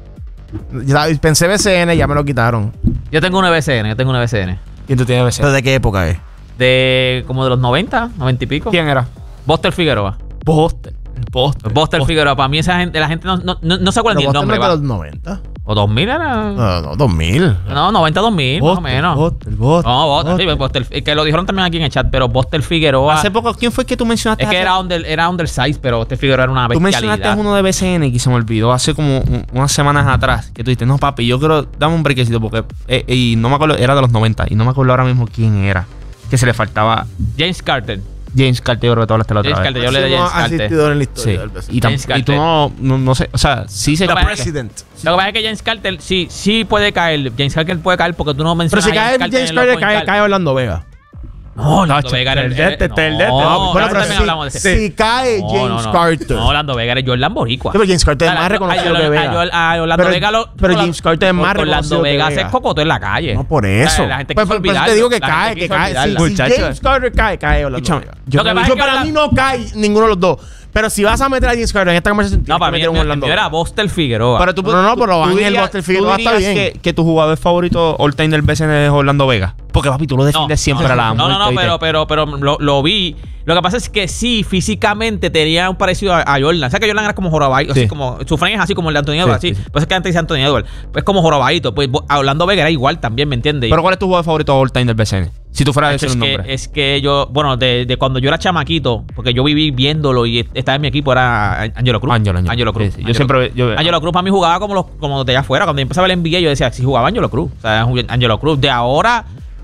Ya pensé B C N, ya me lo quitaron. Yo tengo una B C N, yo tengo una B C N. ¿Quién tú tienes ¿Pero de qué época es? De como de los noventa, noventa y pico. ¿Quién era? Buster Figueroa. Buster. El Buster. Buster Figueroa. Para mí esa gente, la gente no, no, no, no se acuerda ni Pero el Boston nombre. no es va. de los noventa. O dos mil era. No, no, dos mil. No, noventa, dos mil, más o Buster, menos. Buster, Buster, No, Buster, Buster. sí, Buster, que lo dijeron también aquí en el chat, pero Buster Figueroa. Hace poco, ¿quién fue que tú mencionaste? Es que hace- era, under, era undersize, pero Buster Figueroa era una Tú mencionaste bestialidad. uno de B C N que se me olvidó hace como un- unas semanas atrás. Que tú dijiste, no, papi, yo quiero. Dame un brequecito porque. eh, y no me acuerdo, era de los noventa. Y no me acuerdo ahora mismo quién era. Que se le faltaba. James Carter. James Carter, yo creo que tú hablaste la otra James vez. Carter, yo hablé de Máximo James Carter. asistidor en la Sí. historia del B C N. Y, tam- James y tú Carter. no, no, no sé, o sea, sí se Lo que pasa es que- President. Lo que pasa es que James Carter sí, sí puede caer. James Carter puede caer porque tú no Pero mencionas si a cae Carter James en los Carter, point cae, guard. cae Orlando Vega. No, Orlando Nacho, Vega era el terdete, eh, terdete. no, Bueno, bueno, pero también si- hablamos de ese. Si cae No, James no, no. Carter. No, Orlando Vega era Jordan Boricua. Sí, pero James Carter es A- más a- reconocido a- que a- Vega. a- a Orlando Pero- Vega lo- pero Orlando- James Carter es más Orlando reconocido que Vega Vega. se cocotó en la calle. No, por eso. La, la gente Pues, quiso pues, por eso olvidarlo. te digo que La cae, gente que quiso cae. Si, olvidarlo. si Muchacho. James Carter cae, cae Orlando Escúchame, Vega. yo- Lo que pasa Yo, es que para Orlando- mí no cae ninguno de los dos. Pero si vas a meter a James Carter en esta conversación, No, tienes para que mí meter el un Orlando mío era Vega. Buster Figueroa. Pero tú, No, no, pero tú Ángel dirías- Buster Figueroa tú está dirías bien. Que, que tu jugador favorito all time del B C N es Orlando Vega. Porque, papi, tú lo defiendes siempre a la No, no, muerte, no, ¿viste? pero, pero, pero lo, lo vi. Lo que pasa es que sí, físicamente tenía un parecido a, a Jordan. O sea que Jordan era como jorobadito, Sí. así como, su frame es así como el de Anthony Edwards, Sí, así. sí. Pues es que antes dice Anthony Edwards. Pues como jorobadito. Pues a Orlando Vega era igual también, ¿me entiendes? Pero ¿cuál es tu jugador favorito all time del B C N? Si tú fueras a decir es un que, nombre. es que yo, bueno, de, de cuando yo era chamaquito, porque yo viví viéndolo y estaba en mi equipo, era Angelo Cruz. Angelo, Angelo. Angelo Cruz. Sí, sí. Yo Angelo siempre- Cruz. yo- Angelo Cruz para mí jugaba como los como de allá afuera. Cuando yo empezaba el N B A, yo decía, si jugaba Angelo Cruz. O sea, Angelo Cruz. De ahora,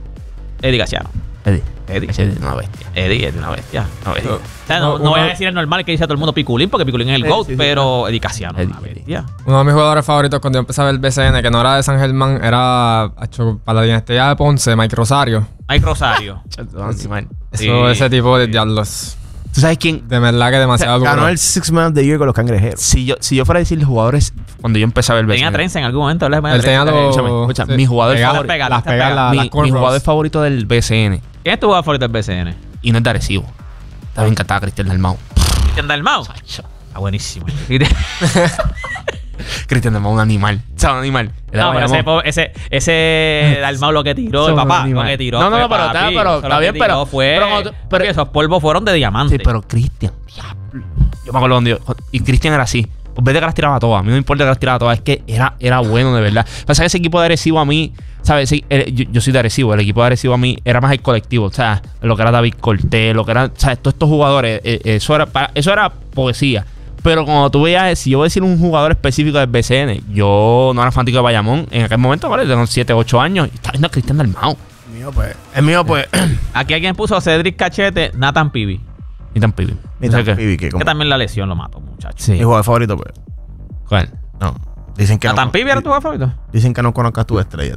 Eddie Casiano. Eddie. Eddie. Ese es una bestia. Eddie es una bestia. Una bestia. O sea, no, no voy a decir el normal que dice a todo el mundo Piculín, porque Piculín es el Sí, GOAT, sí, sí. pero Eddie Casiano. Eddie, una bestia. Uno de mis jugadores favoritos cuando yo empecé a ver el B C N, que no era de San Germán, era hecho, para la dinastía de Ponce, Mike Rosario. Mike Rosario. Eso, Sí. ese tipo de diablos. ¿Tú sabes quién? De verdad que demasiado duro. Ganó el Six Man of the Year con los cangrejeros. Si yo, si yo fuera a decirle jugadores, cuando yo empecé a ver el B C N. Tenía trenza en algún momento. ¿verdad? Él tenía Trenza. los- Escúchame, escucha, sí, mi jugador pegadas, favorito. pegadas, las está pegadas, pegado. las- mi, las mi cornrows. jugador favorito del B C N. ¿Quién es tu jugador favorito del B C N? Y no es de Arecibo. Estaba encantada Cristian Dalmau. ¿Cristian Dalmau? Ah, buenísimo. Cristian Dalmau, un animal. O sea, un animal. No, pero ese, ese, ese Dalmau lo que tiró, el papá, lo que tiró. No, no, fue, no, pero papi, está, pero está bien, pero. Fue, pero, pero esos polvos fueron de diamante. Sí, pero Cristian, diablo. Yo me acuerdo cuando yo, y Cristian era así. En vez de que las tiraba todas, a mí no me importa que las tiraba todas, es que era, era bueno de verdad. Pasa que ese equipo de Arecibo a mí, ¿sabes? Sí, el, yo, yo soy de Arecibo, el equipo de Arecibo a mí era más el colectivo, o sea, lo que era David Cortés, lo que eran, ¿sabes? Todos estos jugadores, eh, eso, era, para, eso era poesía. Pero cuando tú veías, si yo voy a decir un jugador específico del B C N, yo no era fanático de Bayamón, en aquel momento, ¿vale? Tengo siete, ocho años, y estaba viendo a Cristian Dalmau. El mío, pues. El mío, pues. Aquí alguien puso Cedric Cachete, Nathan Pibi. Nathan Pibi. Nathan Pibi, que, que también la lesión lo mató, muchacho. Sí. Mi jugador favorito, pues. ¿Cuál? No. Dicen que ¿Nathan no, Pibi era tu jugador favorito? Dicen que no conozcas tus estrellas.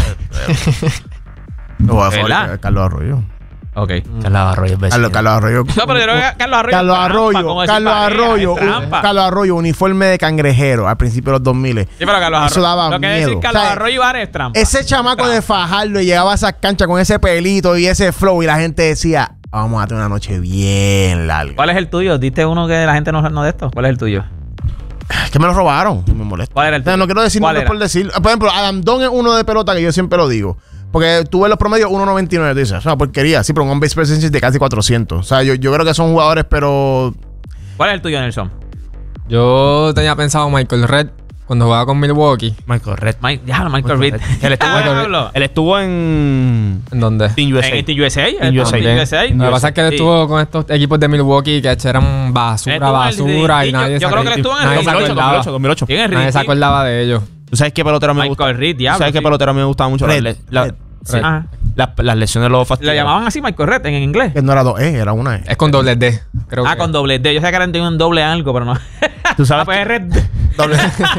Mi jugador favorito es Carlos Arroyo. Ok. Mm. Carlos Arroyo es Carlos, Carlos Arroyo. No, pero yo creo que Carlos Arroyo. Carlos Arroyo. Carlos Arroyo. Un, Carlos Arroyo, uniforme de cangrejero al principio de los dos mil. Sí, pero Carlos Arroyo. Eso daba lo que miedo. decir Carlos o sea, Arroyo Ibarra es trampa. Ese chamaco trampa. De Fajardo llegaba a esas canchas con ese pelito y ese flow y la gente decía, vamos a tener una noche bien larga. ¿Cuál es el tuyo? ¿Diste uno que la gente no, no de esto? ¿Cuál es el tuyo? Es que me lo robaron. Me molesta. ¿Cuál era el tuyo? No quiero decir nada por decir. Por ejemplo, Adam Don es uno de pelota que yo siempre lo digo. Porque tú ves los promedios uno noventa y nueve, tú dices, es una porquería. Sí, pero un on-base percentage de casi cuatrocientos. O sea, yo, yo creo que son jugadores, pero... ¿Cuál es el tuyo, Nelson? Yo tenía pensado Michael Redd cuando jugaba con Milwaukee. Michael Redd. Mike, ya, no, Michael, Michael Redd. Él estuvo, ah, él estuvo en... ¿En dónde? Team U S A. En Team U S A. En U S A. U S A. Lo que pasa es que él estuvo con estos equipos de Milwaukee que eran basura, basura y nadie se Yo creo que él estuvo en el dos mil ocho. Nadie se acordaba de ellos. ¿Tú sabes qué pelotero me gusta? Michael Redd, diablo. ¿Sabes qué pelotero me gustaba mucho? Red, la, Red, sí. Ajá. Las, las lesiones lo fastidiaban. Le llamaban así Michael Redd en inglés. Que no era dos E, era una E. Es con doble D. Creo ah, que. con doble D. Yo sé que eran un doble algo, pero no. ¿Tú sabes? Ah, pues Red. Doble.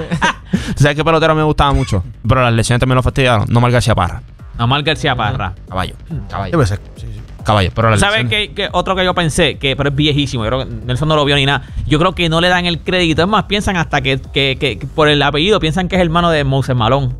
¿Tú sabes qué pelotero me gustaba mucho? Pero las lesiones también lo fastidiaron. Nomar García Parra. Nomar García Parra. Caballo. Caballo. Debe ser. Sí, sí. Caballo. Pero las ¿sabes qué, qué otro que yo pensé? Que, pero es viejísimo. Yo creo que Nelson no lo vio ni nada. Yo creo que no le dan el crédito. Es más, piensan hasta que, que, que, que por el apellido piensan que es hermano de Moses Malone.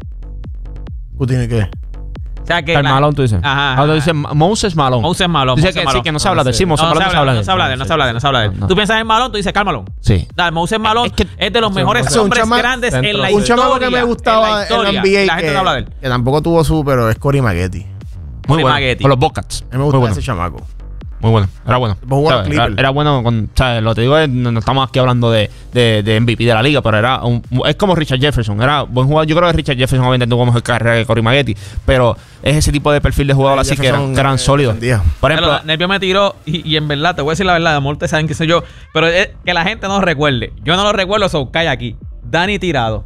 ¿Tú tienes qué? O sea que el la... Malone, tú dices. Ajá. Ah, tú dices Moses Malone. Moses Malone. Dice Moses que Malone. sí, que no se habla de él. Sí, Moses no, Malone no se habla de él. No se habla de él. No se habla de él. No se habla de él. Tú piensas en Malone, tú dices Karl Malone. Sí. Dale, Moses Malone es, que, es de los mejores Moses, hombres chama, grandes en la un historia. Un chamaco que me gustaba en, en N B A. La gente que, no habla de él. Que tampoco tuvo su, pero es Corey Maggette. Muy bueno. Con los Bobcats. A mí me gustaba bueno. Ese chamaco. Muy bueno, era bueno. Era, era bueno, con, ¿sabes? Lo te digo, no, no estamos aquí hablando de, de, de M V P de la liga, pero era un, es como Richard Jefferson. Era buen jugador. Yo creo que Richard Jefferson obviamente tuvo mejor carrera que Corey Maggette, pero es ese tipo de perfil de jugador así que eran, que eran sólidos. Por ejemplo, Nervio me tiró y, y en verdad, te voy a decir la verdad, de amor, te saben que soy yo, pero es que la gente no recuerde. Yo no lo recuerdo, so cae aquí. Dani Tirado.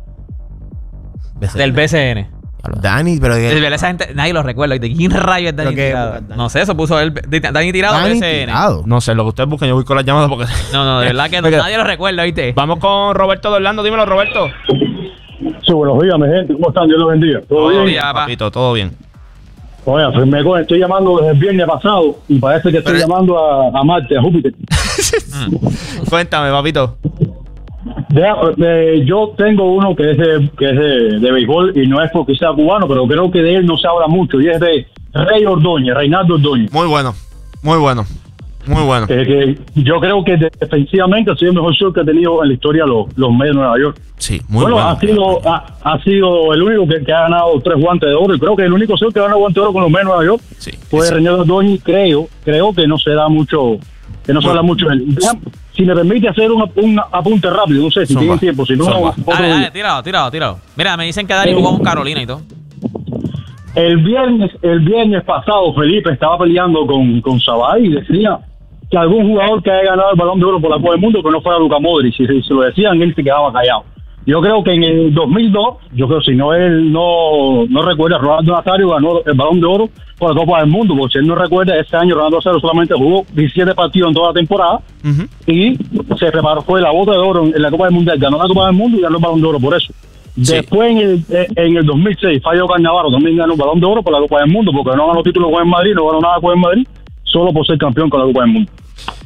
B C N. Del B C N. Dani, pero que, esa gente, nadie lo recuerda. ¿De quién rayos es Dani que, Tirado? Dani. No sé, eso puso él. Dani Tirado Dani B C N. Tirado. No sé, lo que ustedes busquen, yo voy con las llamadas porque. No, no, de verdad que no, nadie lo recuerda, ¿viste? Vamos con Roberto de Orlando, dímelo, Roberto. Sí, buenos días, mi gente. ¿Cómo están? Dios los bendiga. ¿Todo, todo bien? bien, papito, todo bien. Oye, pues me estoy llamando desde el viernes pasado y parece que estoy pero... llamando a, a Marte, a Júpiter. Cuéntame, papito. De, de, yo tengo uno que es, de, que es de, de béisbol y no es porque sea cubano, pero creo que de él no se habla mucho y es de Rey Ordóñez, Reinaldo Ordóñez. Muy bueno, muy bueno, muy bueno. Eh, que yo creo que defensivamente ha sido el mejor show que ha tenido en la historia los, los medios de Nueva York. Sí, muy bueno. bueno. Ha sido, ha, ha sido el único que, que ha ganado tres guantes de oro y creo que el único show que ha ganado guantes de oro con los medios de Nueva York sí, fue Reinaldo Ordóñez. Creo, creo que no se da mucho, que no se habla mucho de él. Si me permite hacer un, un apunte rápido, no sé si tienen tiempo, si no... Dale, dale, tirado, tirado, tirado. Mira, me dicen que Dani jugó con Carolina y todo. El viernes, el viernes pasado, Felipe estaba peleando con, con Sabay y decía que algún jugador que haya ganado el Balón de Oro por la Copa del Mundo, que no fuera Luka Modric. Si, si se lo decían, él se quedaba callado. Yo creo que en el dos mil dos, yo creo si no él no, no recuerda, Ronaldo Nazario ganó el Balón de Oro por la Copa del Mundo, porque si él no recuerda, ese año Ronaldo Nazario solamente jugó diecisiete partidos en toda la temporada uh-huh. y se preparó, fue la bota de oro en la Copa del Mundial, ganó la Copa del Mundo y ganó el Balón de Oro por eso. Sí. Después en el, en el dos mil seis, Fabio Cannavaro también ganó el Balón de Oro por la Copa del Mundo, porque no ganó títulos con el Madrid, no ganó nada con el Madrid, solo por ser campeón con la Copa del Mundo.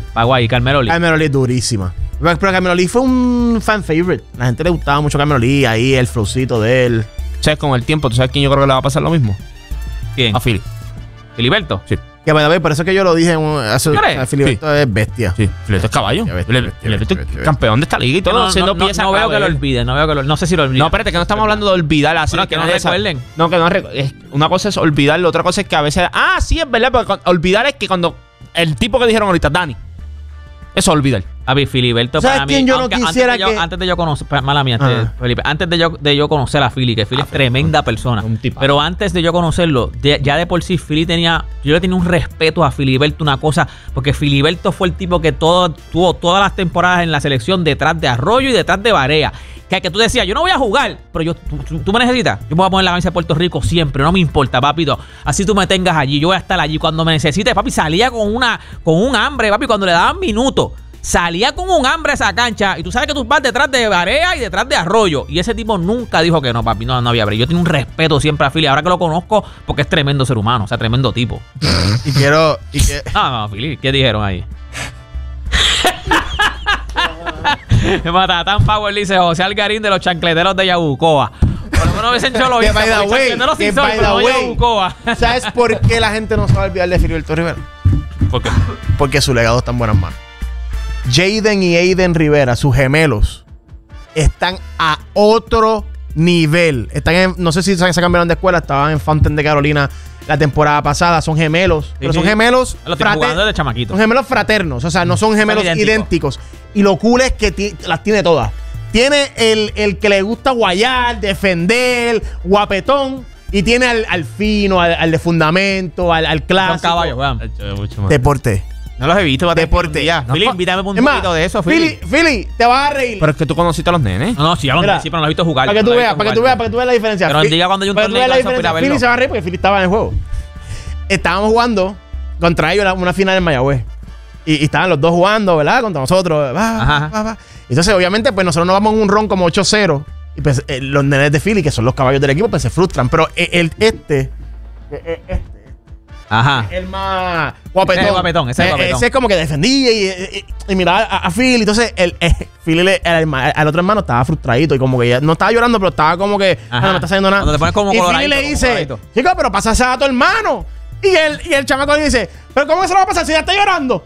Lee. Paguay, Carmelo Lee. Carmelo Lee es durísima. Pero Carmelo Lee fue un fan favorite. La gente le gustaba mucho Carmelo Lee. Ahí el flowcito de él. O sea, con el tiempo, ¿tú sabes quién yo creo que le va a pasar lo mismo? ¿Quién? A Philly. ¿Filiberto? Sí. Que by the way, por eso que yo lo dije. Eso, Filiberto sí. es bestia. Sí, Filiberto es caballo. Filiberto es campeón de esta liga y todo. No, no, no, no veo que lo olviden. No, veo que lo, no sé si lo olviden. No, espérate, que no estamos hablando de olvidar así. No, que, que no recuerden. No, que no recuerden. Una cosa es olvidarlo, otra cosa es que a veces. Ah, sí, es verdad. Porque olvidar es que cuando. El tipo que dijeron ahorita, Dani. Eso olvidar. A ver, Filiberto, ¿sabes para mí, quién yo aunque, no quisiera antes de que... yo, antes de yo conocer, mala mía, antes, Felipe, antes de yo, de yo conocer a Philly, que Philly ah, es tremenda persona, un pero antes de yo conocerlo, de, ya de por sí Philly tenía, yo le tenía un respeto a Filiberto, una cosa, porque Filiberto fue el tipo que todo, tuvo todas las temporadas en la selección detrás de Arroyo y detrás de Barea, que, que tú decías, yo no voy a jugar, pero yo, tú, tú me necesitas, yo me voy a poner la camisa de Puerto Rico siempre, no me importa, papito, así tú me tengas allí, yo voy a estar allí cuando me necesites, papi, salía con una, con un hambre, papi, cuando le daban minutos. Salía con un hambre a esa cancha y tú sabes que tú vas detrás de Barea y detrás de Arroyo. Y ese tipo nunca dijo que no, papi, no, no había hambre. Yo tengo un respeto siempre a Philly. Ahora que lo conozco, porque es tremendo ser humano, o sea, tremendo tipo. Y quiero... Y que... No, no, Philly, ¿qué dijeron ahí? Matatán Power dice José Algarín de los chancleteros de Yabucoa. Por lo menos hubiesen hecho lo mismo. Que by the way, ¿sabes por qué la gente no se va a olvidar de Filiberto Rivera? ¿Por qué? Porque su legado está en buenas manos. Jaden y Aiden Rivera, sus gemelos, están a otro nivel. Están en, no sé si se cambiaron de escuela, estaban en Fountain de Carolina la temporada pasada. Son gemelos, sí, pero sí. son gemelos fraternos. De chamaquito. Son gemelos fraternos, o sea, no son gemelos son idénticos. idénticos. Y lo cool es que las tiene todas. Tiene el, el que le gusta guayar, defender, guapetón. Y tiene al, al fino, al, al de fundamento, al, al clásico. Son caballos, vean. Deporte. No los he visto, va a deporte ya. Philly, no, invítame un poquito de eso, Philly. Philly, Philly, te vas a reír. Pero es que tú conociste a los nenes. No, no, sí, ya los nenes, sí, pero no los he visto jugar. Para que tú veas, para que tú veas, para que tú veas la diferencia. Pero diga cuando hay un torneo la diferencia. Philly se va a reír porque Philly estaba en el juego. Estábamos jugando contra ellos una final en Mayagüez. Y, y estaban los dos jugando, ¿verdad? Contra nosotros. Va, Ajá. Va, va. Entonces, obviamente, pues nosotros nos vamos en un ron como ocho cero. Y pues eh, los nenes de Philly, que son los caballos del equipo, pues se frustran. Pero el, el este... Este... Ajá. El más guapetón. Ese guapetón, ese eh, guapetón. Ese es como que defendía y, y, y, y miraba a, a Phil. Entonces, el, el, Phil, el, el, el otro hermano estaba frustradito y como que ya no estaba llorando, pero estaba como que no me está saliendo nada. Te pones como y Phil le dice, chico, pero pásase a tu hermano. Y el, y el chamaco le dice, pero ¿cómo se lo va a pasar si ya está llorando?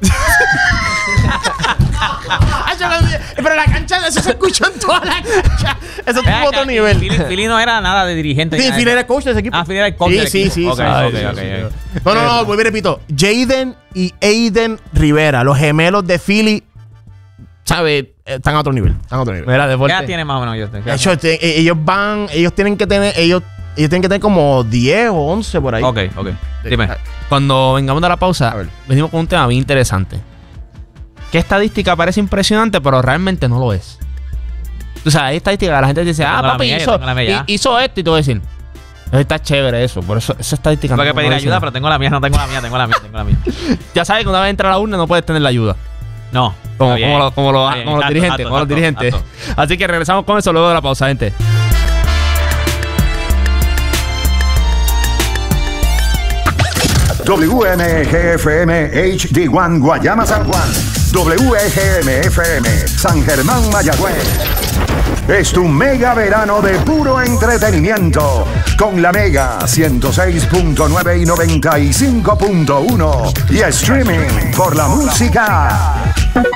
Pero la cancha, eso se escuchó en toda la cancha. Eso tuvo otro nivel. Philly no era nada de dirigente. Sí, Philly era coach de ese equipo. Ah, Philly era el coach sí, del sí, equipo. Sí, okay, sí, okay, sí, okay, sí, okay. sí. No, no, no, vuelvo y repito. Jaden y Aiden Rivera, los gemelos de Philly, ¿sabes? Están a otro nivel. Están a otro nivel. Mira, ¿qué edad tiene más o menos ellos? De hecho, te, ellos van, ellos tienen que tener, ellos, ellos tienen que tener como diez o once por ahí. Ok, ok. Dime. Cuando vengamos de la pausa, venimos con un tema bien interesante. ¿Qué estadística parece impresionante, pero realmente no lo es? O sea, hay estadísticas que la gente dice, ah, papi, mía, hizo, hizo esto y te voy a decir, está chévere eso. Por eso esa estadística tengo no que pedir no ayuda, pero tengo la mía, no tengo la mía, tengo la mía, tengo la mía. Ya sabes que una vez entra a la urna no puedes tener la ayuda. No. Como, como, lo, como, lo, como los dirigentes. Tato, como los dirigentes. Tato. Así que regresamos con eso luego de la pausa, gente. W M G F M H D uno Guayama San Juan. W G M F M San Germán Mayagüez. Es tu mega verano de puro entretenimiento. Con la Mega ciento seis punto nueve y noventa y cinco punto uno. Y streaming por la música.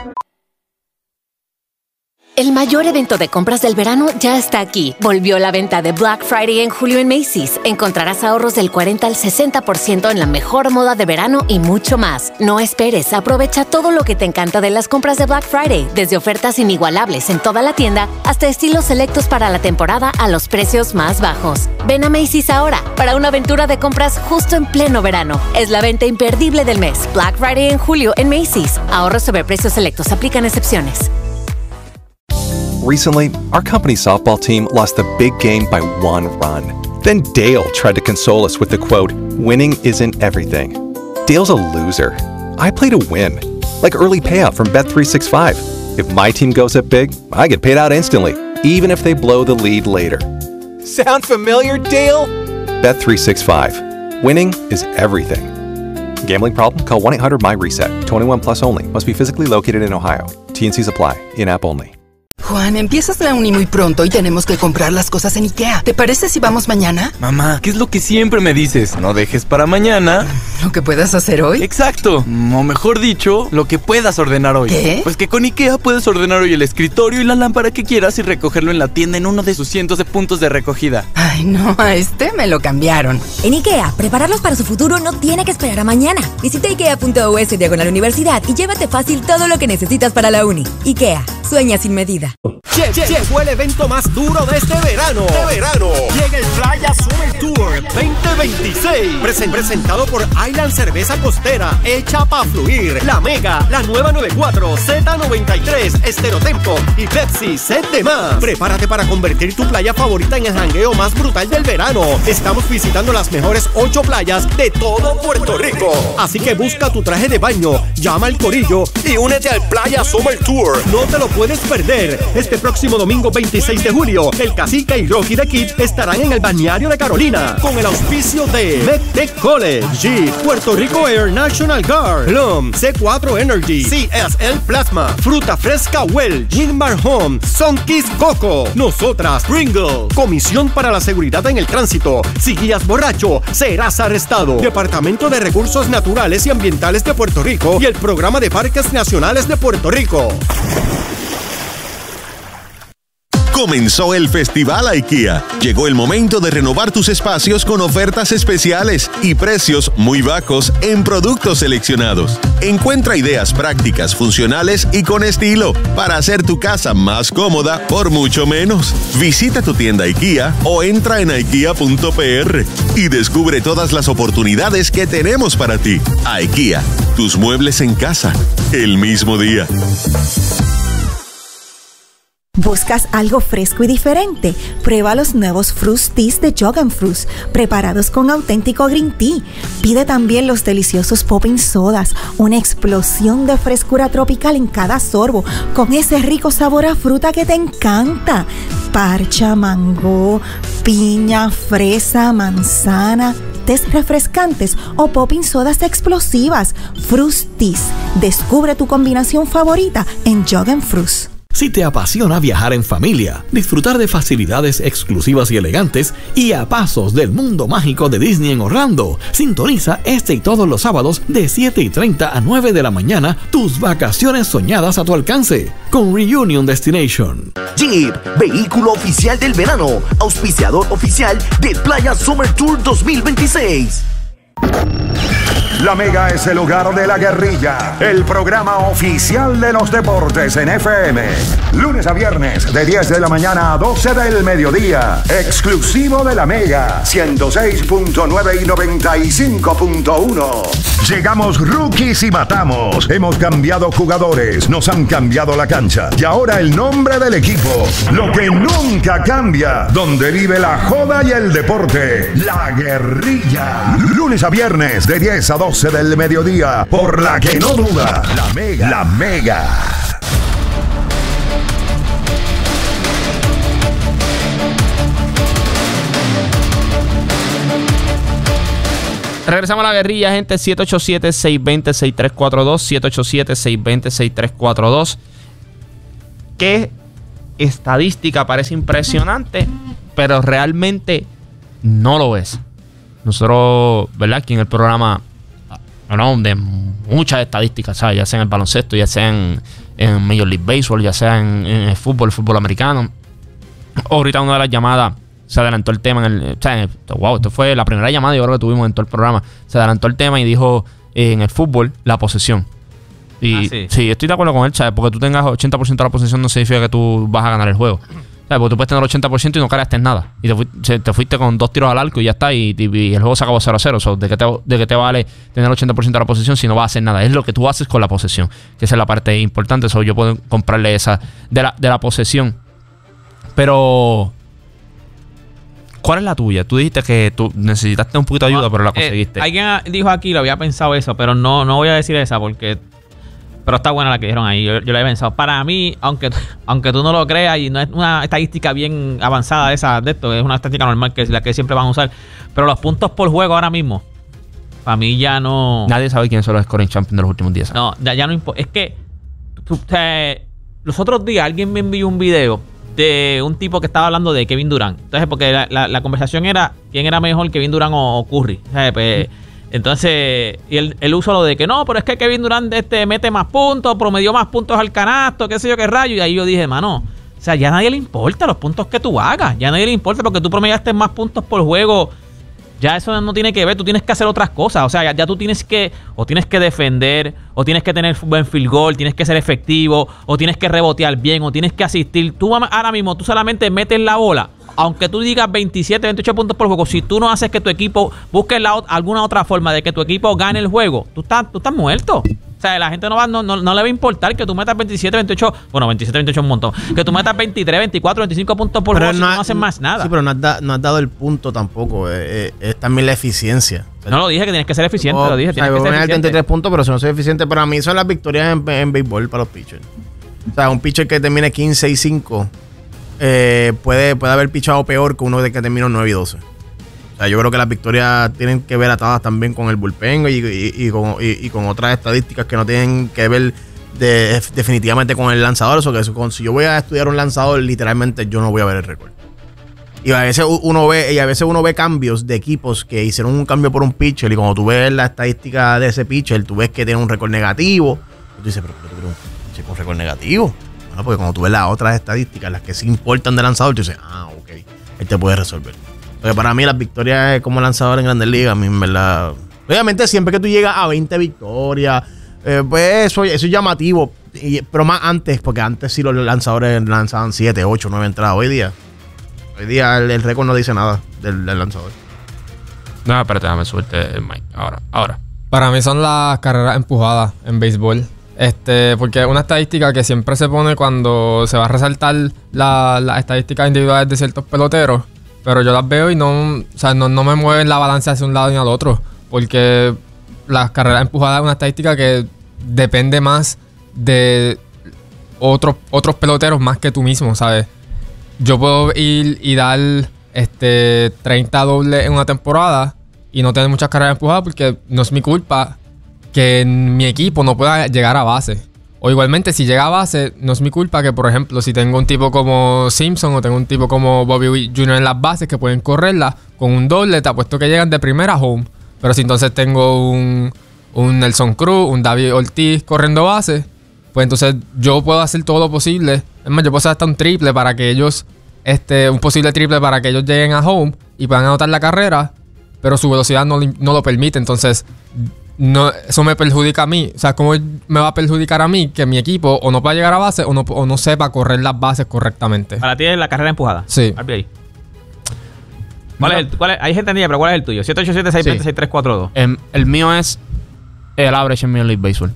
El mayor evento de compras del verano ya está aquí. Volvió la venta de Black Friday en julio en Macy's. Encontrarás ahorros del cuarenta al sesenta por ciento en la mejor moda de verano y mucho más. No esperes, aprovecha todo lo que te encanta de las compras de Black Friday, desde ofertas inigualables en toda la tienda hasta estilos selectos para la temporada a los precios más bajos. Ven a Macy's ahora para una aventura de compras justo en pleno verano. Es la venta imperdible del mes. Black Friday en julio en Macy's. Ahorros sobre precios selectos. Aplican excepciones. Recently, our company's softball team lost the big game by one run. Then Dale tried to console us with the quote, "Winning isn't everything." Dale's a loser. I play to win. Like early payout from Bet three sixty-five. If my team goes up big, I get paid out instantly, even if they blow the lead later. Sound familiar, Dale? Bet three sixty-five. Winning is everything. Gambling problem? Call one eight hundred M Y RESET. twenty-one plus only. Must be physically located in Ohio. T and C's apply. In-app only. Juan, empiezas la uni muy pronto y tenemos que comprar las cosas en IKEA. ¿Te parece si vamos mañana? Mamá, ¿qué es lo que siempre me dices? No dejes para mañana lo que puedas hacer hoy. Exacto. O mejor dicho, lo que puedas ordenar hoy. ¿Qué? Pues que con IKEA puedes ordenar hoy el escritorio y la lámpara que quieras y recogerlo en la tienda en uno de sus cientos de puntos de recogida. Ay, no, a este me lo cambiaron. En IKEA, prepararlos para su futuro no tiene que esperar a mañana. Visita ikea.us diagonal universidad y llévate fácil todo lo que necesitas para la uni. IKEA, sueña sin medida. Llegó el evento más duro de este verano. De verano. Llega el Playa Summer Tour veinte veintiséis. Presen- presentado por Island Cerveza Costera, hecha pa' fluir. La Mega, la nueva noventa y cuatro, Z noventa y tres, Estereotempo y Pepsi, set de más. Prepárate para convertir tu playa favorita en el jangueo más brutal del verano. Estamos visitando las mejores ocho playas de todo Puerto Rico. Así que busca tu traje de baño, llama al corillo y únete al Playa Summer Tour. No te lo puedes perder. Este próximo domingo veintiséis de julio, el Cacique y Rocky the Kid estarán en el balneario de Carolina con el auspicio de MedTech College, Jeep, Puerto Rico Air National Guard, Plum, C cuatro Energy, C S L Plasma, Fruta Fresca Welch, Winmar Home, Sunkiss Coco, Nosotras, Pringle, Comisión para la Seguridad en el Tránsito. Si guías borracho, serás arrestado. Departamento de Recursos Naturales y Ambientales de Puerto Rico y el Programa de Parques Nacionales de Puerto Rico. Comenzó el Festival IKEA. Llegó el momento de renovar tus espacios con ofertas especiales y precios muy bajos en productos seleccionados. Encuentra ideas prácticas, funcionales y con estilo para hacer tu casa más cómoda por mucho menos. Visita tu tienda IKEA o entra en ikea punto p r y descubre todas las oportunidades que tenemos para ti. IKEA, tus muebles en casa, el mismo día. ¿Buscas algo fresco y diferente? Prueba los nuevos Frusties de Jug and Fruits, preparados con auténtico green tea. Pide también los deliciosos Popping Sodas, una explosión de frescura tropical en cada sorbo, con ese rico sabor a fruta que te encanta. Parcha, mango, piña, fresa, manzana, tés refrescantes o Popping Sodas explosivas. Frusties. Descubre tu combinación favorita en Jug and Fruits. Si te apasiona viajar en familia, disfrutar de facilidades exclusivas y elegantes y a pasos del mundo mágico de Disney en Orlando, sintoniza este y todos los sábados de siete y treinta a nueve de la mañana tus vacaciones soñadas a tu alcance con Reunion Destination. Jeep, vehículo oficial del verano, auspiciador oficial de Playa Summer Tour dos mil veintiséis. La Mega es el hogar de la guerrilla, el programa oficial de los deportes en F M. Lunes a viernes de diez de la mañana a doce del mediodía. Exclusivo de la Mega, ciento seis punto nueve y noventa y cinco punto uno. Llegamos rookies y matamos. Hemos cambiado jugadores, nos han cambiado la cancha. Y ahora el nombre del equipo. Lo que nunca cambia, donde vive la joda y el deporte. La guerrilla. Lunes a viernes de diez a doce del mediodía, por la que no duda, la Mega. La Mega. Regresamos a la guerrilla, gente. siete ocho siete, seis dos cero, seis tres cuatro dos. siete ocho siete, seis dos cero, seis tres cuatro dos. ¿Qué estadística parece impresionante, pero realmente no lo es? Nosotros, ¿verdad? Aquí en el programa hablamos de muchas estadísticas, ¿sabes? Ya sea en el baloncesto, ya sea en, en Major League Baseball, ya sea en, en el fútbol, el fútbol americano. Ahorita una de las llamadas se adelantó el tema en el, o sea, wow, esto fue la primera llamada yo creo que tuvimos en todo el programa. Se adelantó el tema y dijo eh, en el fútbol la posesión. Y ah, sí. sí, estoy de acuerdo con él, ¿sabes? Porque tú tengas ochenta por ciento de la posesión no significa que tú vas a ganar el juego. ¿Sabes? Porque tú puedes tener ochenta por ciento y no creaste en nada. Y te fuiste, te fuiste con dos tiros al arco y ya está. Y, y, y el juego se acabó cero a cero. So, ¿de, qué te, ¿De qué te vale tener ochenta por ciento de la posesión si no vas a hacer nada? Es lo que tú haces con la posesión, que esa es la parte importante. So, yo puedo comprarle esa de la, de la posesión. Pero ¿cuál es la tuya? Tú dijiste que tú necesitaste un poquito de ayuda, no, pero la conseguiste. Eh, alguien dijo aquí, lo había pensado eso, pero no, no voy a decir esa porque... Pero está buena la que dijeron ahí. Yo, yo la he pensado. Para mí, aunque, aunque tú no lo creas, y no es una estadística bien avanzada de esa, de esto, es una estadística normal que es la que siempre van a usar. Pero los puntos por juego ahora mismo, para mí ya no. Nadie sabe quiénes son los scoring champions de los últimos diez años. No, ya, ya no importa. Es que tú, te, los otros días alguien me envió un video de un tipo que estaba hablando de Kevin Durant. Entonces, porque la, la, la conversación era quién era mejor, Kevin Durant o, o Curry. ¿Sabes? Pues, entonces, y él, él usó lo de que no, pero es que Kevin Durant este, mete más puntos, promedió más puntos al canasto, qué sé yo qué rayo. Y ahí yo dije, mano, o sea, ya a nadie le importa los puntos que tú hagas. Ya a nadie le importa porque tú promediaste más puntos por juego. Ya eso no tiene que ver, tú tienes que hacer otras cosas. O sea, ya, ya tú tienes que, o tienes que defender, o tienes que tener buen field goal, tienes que ser efectivo, o tienes que rebotear bien, o tienes que asistir. Tú ahora mismo, tú solamente metes la bola. Aunque tú digas veintisiete, veintiocho puntos por juego, si tú no haces que tu equipo busque la, alguna otra forma de que tu equipo gane el juego, tú estás, tú estás muerto. O sea, la gente no, va, no, no, no le va a importar que tú metas veintisiete, veintiocho, bueno, veintisiete, veintiocho es un montón, que tú metas veintitrés, veinticuatro, veinticinco puntos por juego si no, no haces más nada. Sí, pero no has, da, no has dado el punto tampoco, eh, eh, es también la eficiencia. No lo dije que tienes que ser eficiente, no, lo dije, tienes o sea, que ser eficiente. treinta y tres puntos, pero si no soy eficiente, para mí son las victorias en, en béisbol para los pitchers. O sea, un pitcher que termine quince y cinco eh, puede, puede haber pichado peor que uno de que terminó nueve y doce. O sea, yo creo que las victorias tienen que ver atadas también con el bullpen y, y, y, con, y, y con otras estadísticas que no tienen que ver de, definitivamente con el lanzador. Eso que eso, con, si yo voy a estudiar un lanzador, literalmente yo no voy a ver el récord. Y a veces uno ve, y a veces uno ve cambios de equipos que hicieron un cambio por un pitcher, y cuando tú ves la estadística de ese pitcher, tú ves que tiene un récord negativo. Y tú dices, pero, pero tú tienes un pitcher con récord negativo. Bueno, porque cuando tú ves las otras estadísticas, las que sí importan de lanzador, tú dices, ah, ok, él te puede resolver. Porque para mí las victorias como lanzador en Grandes Ligas, a mí en verdad... Obviamente siempre que tú llegas a veinte victorias, eh, pues eso, eso es llamativo. Y, pero más antes, porque antes sí los lanzadores lanzaban siete, ocho, nueve entradas. Hoy día, hoy día el, el récord no dice nada del, del lanzador. No, espérate, déjame subirte el mic. Ahora, ahora. Para mí son las carreras empujadas en béisbol. Este, porque es una estadística que siempre se pone cuando se va a resaltar las la estadísticas individuales de ciertos peloteros. Pero yo las veo y no, o sea, no, no me mueven la balanza hacia un lado ni al otro. Porque las carreras empujadas es una estadística que depende más de otros, otros peloteros más que tú mismo, ¿sabes? Yo puedo ir y dar este, treinta dobles en una temporada y no tener muchas carreras empujadas porque no es mi culpa que mi equipo no pueda llegar a base. O igualmente, si llega a base, no es mi culpa que, por ejemplo, si tengo un tipo como Simpson o tengo un tipo como Bobby Witt junior en las bases que pueden correrla con un doble, te apuesto que llegan de primera a home. Pero si entonces tengo un, un Nelson Cruz, un David Ortiz corriendo base, pues entonces yo puedo hacer todo lo posible. Es más, yo puedo hacer hasta un triple para que ellos, este, un posible triple para que ellos lleguen a home y puedan anotar la carrera, pero su velocidad no, no lo permite. Entonces... No, eso me perjudica a mí. O sea, ¿cómo me va a perjudicar a mí que mi equipo o no pueda llegar a base o no, o no sepa correr las bases correctamente? Para ti es la carrera empujada. Sí. R B I. ¿Cuál, no. es el, cuál es? Hay gente entendida, pero ¿cuál es el tuyo? siete ocho siete, seis dos cero, seis tres cuatro dos. El, el mío es el average en Major League Baseball.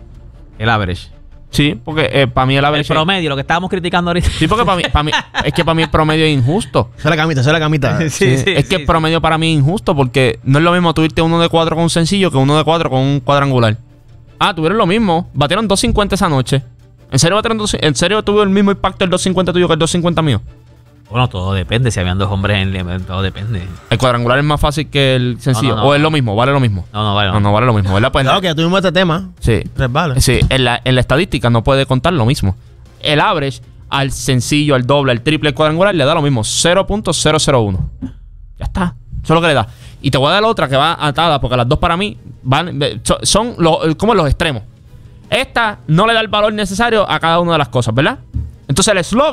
El average. Sí, porque eh, para mí el average... El promedio, lo que estábamos criticando ahorita. Sí, porque para mí, para mí es que para mí el promedio es injusto. Esa es la camita, esa es la camita. Sí, sí, sí, es que sí, el promedio sí. Para mí es injusto porque no es lo mismo tú irte uno de cuatro con un sencillo que uno de cuatro con un cuadrangular. Ah, tuvieron lo mismo. Batieron dos cincuenta esa noche. ¿En serio batieron dos, ¿En serio tuvo el mismo impacto el dos cincuenta tuyo que el dos cincuenta mío? Bueno, todo depende. Si habían dos hombres en el... Todo depende. ¿El cuadrangular es más fácil que el sencillo? No, no, no, ¿O es lo mismo? ¿Vale lo mismo? No, no vale. No, no vale lo mismo. ¿Verdad? Pues, claro que ya tuvimos este tema. Sí. Tres balas. Sí. En la, en la estadística no puede contar lo mismo. El average al sencillo, al doble, al triple, al cuadrangular le da lo mismo. cero punto cero cero uno. Ya está. Eso es lo que le da. Y te voy a dar la otra que va atada porque las dos para mí van, son los, como los extremos. Esta no le da el valor necesario a cada una de las cosas, ¿verdad? Entonces el eslogan